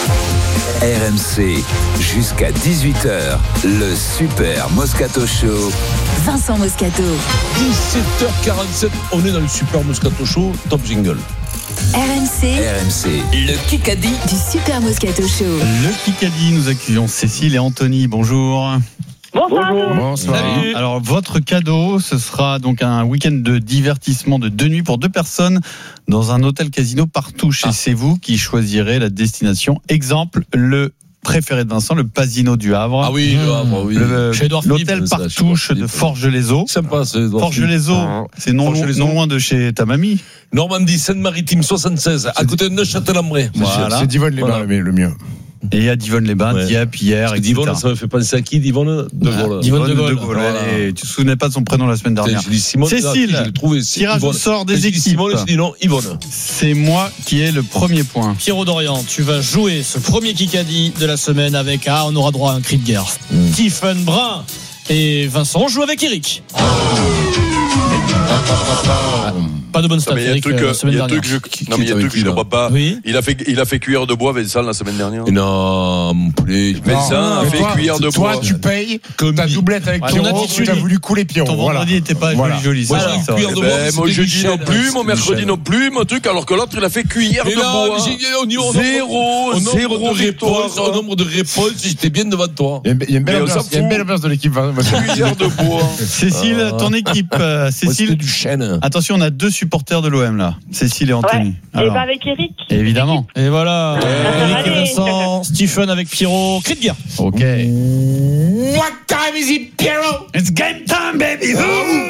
[SPEAKER 14] RMC, jusqu'à 18h, le Super Moscato Show.
[SPEAKER 9] Vincent Moscato.
[SPEAKER 1] 17h47, on est dans le Super Moscato Show, top jingle.
[SPEAKER 9] RMC,
[SPEAKER 14] le Kikadi
[SPEAKER 9] du Super Moscato Show.
[SPEAKER 5] Le Kikadi, nous accueillons Cécile et Anthony. Bonjour.
[SPEAKER 25] Bonsoir.
[SPEAKER 5] Salut. Alors, votre cadeau, ce sera donc un week-end de divertissement de 2 nuits pour 2 personnes dans un hôtel casino Partouche. Et c'est vous qui choisirez la destination. Exemple, le préféré de Vincent, le Pasino du Havre.
[SPEAKER 1] Ah oui, le Havre, oui.
[SPEAKER 5] L'hôtel Partouche de Forges-les-Eaux.
[SPEAKER 1] Sympa, c'est
[SPEAKER 5] Forges-les-Eaux, c'est non loin de chez ta mamie.
[SPEAKER 1] Normandie, Seine-Maritime, 76, à côté de Neuchâtel-en-Bray.
[SPEAKER 5] Voilà.
[SPEAKER 3] C'est Divonne-les-Bains, mais le mieux.
[SPEAKER 5] Et à Divonne-les-Bains, Dieppe, hier, etc.
[SPEAKER 1] Divonne, ça me fait penser à qui, Divonne De Gaulle.
[SPEAKER 5] Divonne de Gaulle. Voilà. Tu te souvenais pas de son prénom la semaine dernière.
[SPEAKER 1] J'ai dit Simone,
[SPEAKER 5] Cécile,
[SPEAKER 1] je l'ai trouvé.
[SPEAKER 5] tirage au sort des équipes.
[SPEAKER 1] Simone, j'ai dit non, Yvonne.
[SPEAKER 5] C'est moi qui ai le premier point.
[SPEAKER 4] Pierrot Dorian, tu vas jouer ce premier Kikadi de la semaine avec on aura droit à un cri de guerre. Stephen Brun et Vincent, on joue avec Eric. Pas de bonne stat.
[SPEAKER 15] Il y a un truc que je ne comprends pas.
[SPEAKER 4] Oui.
[SPEAKER 15] Il a fait cuillère de bois, Vincent, la semaine dernière.
[SPEAKER 1] Non, mon poulet.
[SPEAKER 15] Vincent a fait cuillère de bois.
[SPEAKER 3] Toi, tu payes ta doublette avec Pierrot. Tu as voulu couler Pierrot.
[SPEAKER 5] Ton vendredi n'était pas joli.
[SPEAKER 1] Moi,
[SPEAKER 15] jeudi non plus, mon mercredi non plus, mon truc, alors que l'autre, il a fait cuillère de bois. Zéro réponse.
[SPEAKER 1] Au nombre de réponses, j'étais bien devant toi.
[SPEAKER 3] Il y a une belle ambiance de l'équipe.
[SPEAKER 15] Cuillère de bois.
[SPEAKER 5] Cécile, ton équipe. Cécile,
[SPEAKER 1] du chêne.
[SPEAKER 5] Attention, on a 2 supporters de l'OM là. Cécile et Anthony.
[SPEAKER 25] Ouais. Et pas avec Eric.
[SPEAKER 5] Évidemment.
[SPEAKER 4] Et voilà. Eric et Vincent, Stephen avec Pierrot. Cri de guerre.
[SPEAKER 5] Ok.
[SPEAKER 3] What time is it, Pierrot?
[SPEAKER 5] It's game time, baby.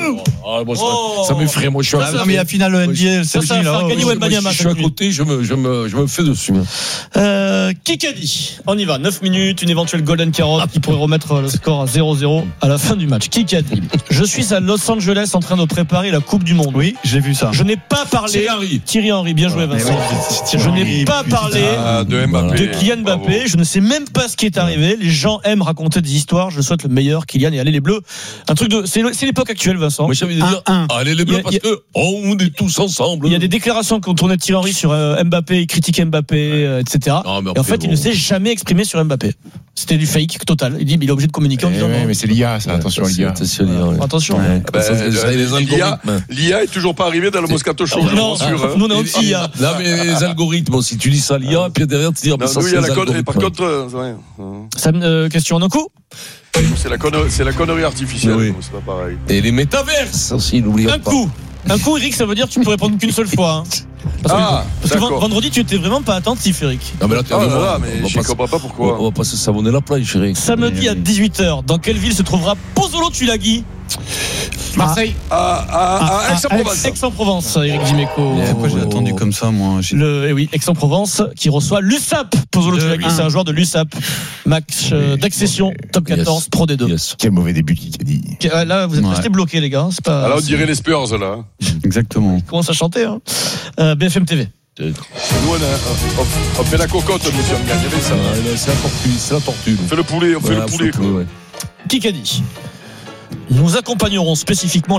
[SPEAKER 1] Ça m'effraie. Moi, je suis
[SPEAKER 5] Non, mais la finale NBA,
[SPEAKER 4] ça va faire gagner Wembanyama.
[SPEAKER 1] Je suis à côté, je me fais dessus.
[SPEAKER 4] Kikadi, on y va. 9 minutes, une éventuelle golden carotte qui pourrait remettre le score à 0-0 à la fin du match. Kikadi, je suis à Los Angeles en train de préparer la Coupe du Monde.
[SPEAKER 5] Oui, j'ai vu ça.
[SPEAKER 4] Je n'ai pas parlé. Thierry Henry, bien joué Vincent. Je n'ai pas parlé de Kylian Mbappé. Je ne sais même pas ce qui est arrivé. Les gens aiment raconter des histoires. Je souhaite le meilleur Kylian et allez les Bleus. Un truc de, c'est l'époque actuelle, Vincent.
[SPEAKER 1] Moi, j'avais dit allez les Bleus parce que on est tous ensemble.
[SPEAKER 4] Il y a des déclarations qu'on tournait de Thierry Henry sur Mbappé, il critiquait Mbappé, etc. Et en fait, il ne s'est jamais exprimé sur Mbappé. C'était du fake total. Il dit, il est obligé de communiquer en disant.
[SPEAKER 3] Mais c'est l'IA, ça. Attention, l'IA.
[SPEAKER 4] Attention.
[SPEAKER 15] L'IA est toujours pas arrivée dans le Moscato Show.
[SPEAKER 4] Non, nous on est aussi IA.
[SPEAKER 1] Non, mais les algorithmes, si tu dis ça l'IA, puis derrière tu dis,
[SPEAKER 15] ça c'est l'algorithme. Par contre,
[SPEAKER 4] question en un coup.
[SPEAKER 15] C'est la connerie artificielle. Oui. C'est pas pareil.
[SPEAKER 1] Et les métaverses aussi, n'oubliez pas.
[SPEAKER 4] Un coup, Eric, ça veut dire que tu peux répondre qu'une seule fois. Parce que vendredi, tu étais vraiment pas attentif, Eric.
[SPEAKER 15] Non, mais là, mais je comprends pas pourquoi.
[SPEAKER 1] On va pas se savonner la plage, Eric.
[SPEAKER 4] Samedi à 18h, dans quelle ville se trouvera Pozzolo Tulagi?
[SPEAKER 5] Marseille.
[SPEAKER 15] Aix-en-Provence.
[SPEAKER 4] Aix-en-Provence, Eric Dimeco.
[SPEAKER 5] Pourquoi j'ai attendu comme ça, moi?
[SPEAKER 4] Oui, Aix-en-Provence qui reçoit l'USAP. Pozzolo Tulagi, c'est un joueur de l'USAP. Match d'accession, top 14, Pro D2.
[SPEAKER 3] Yes. Quel mauvais début qui a dit.
[SPEAKER 4] Là, vous êtes restés bloqués, les gars. C'est pas.
[SPEAKER 15] Alors, on dirait les Spurs, là.
[SPEAKER 5] Exactement.
[SPEAKER 4] Ils commencent à chanter, hein. BFM TV.
[SPEAKER 15] Nous, on fait la cocotte, monsieur. On gagne ça.
[SPEAKER 1] C'est la tortue.
[SPEAKER 15] On fait le poulet, Qui
[SPEAKER 4] qu'a dit? Nous accompagnerons spécifiquement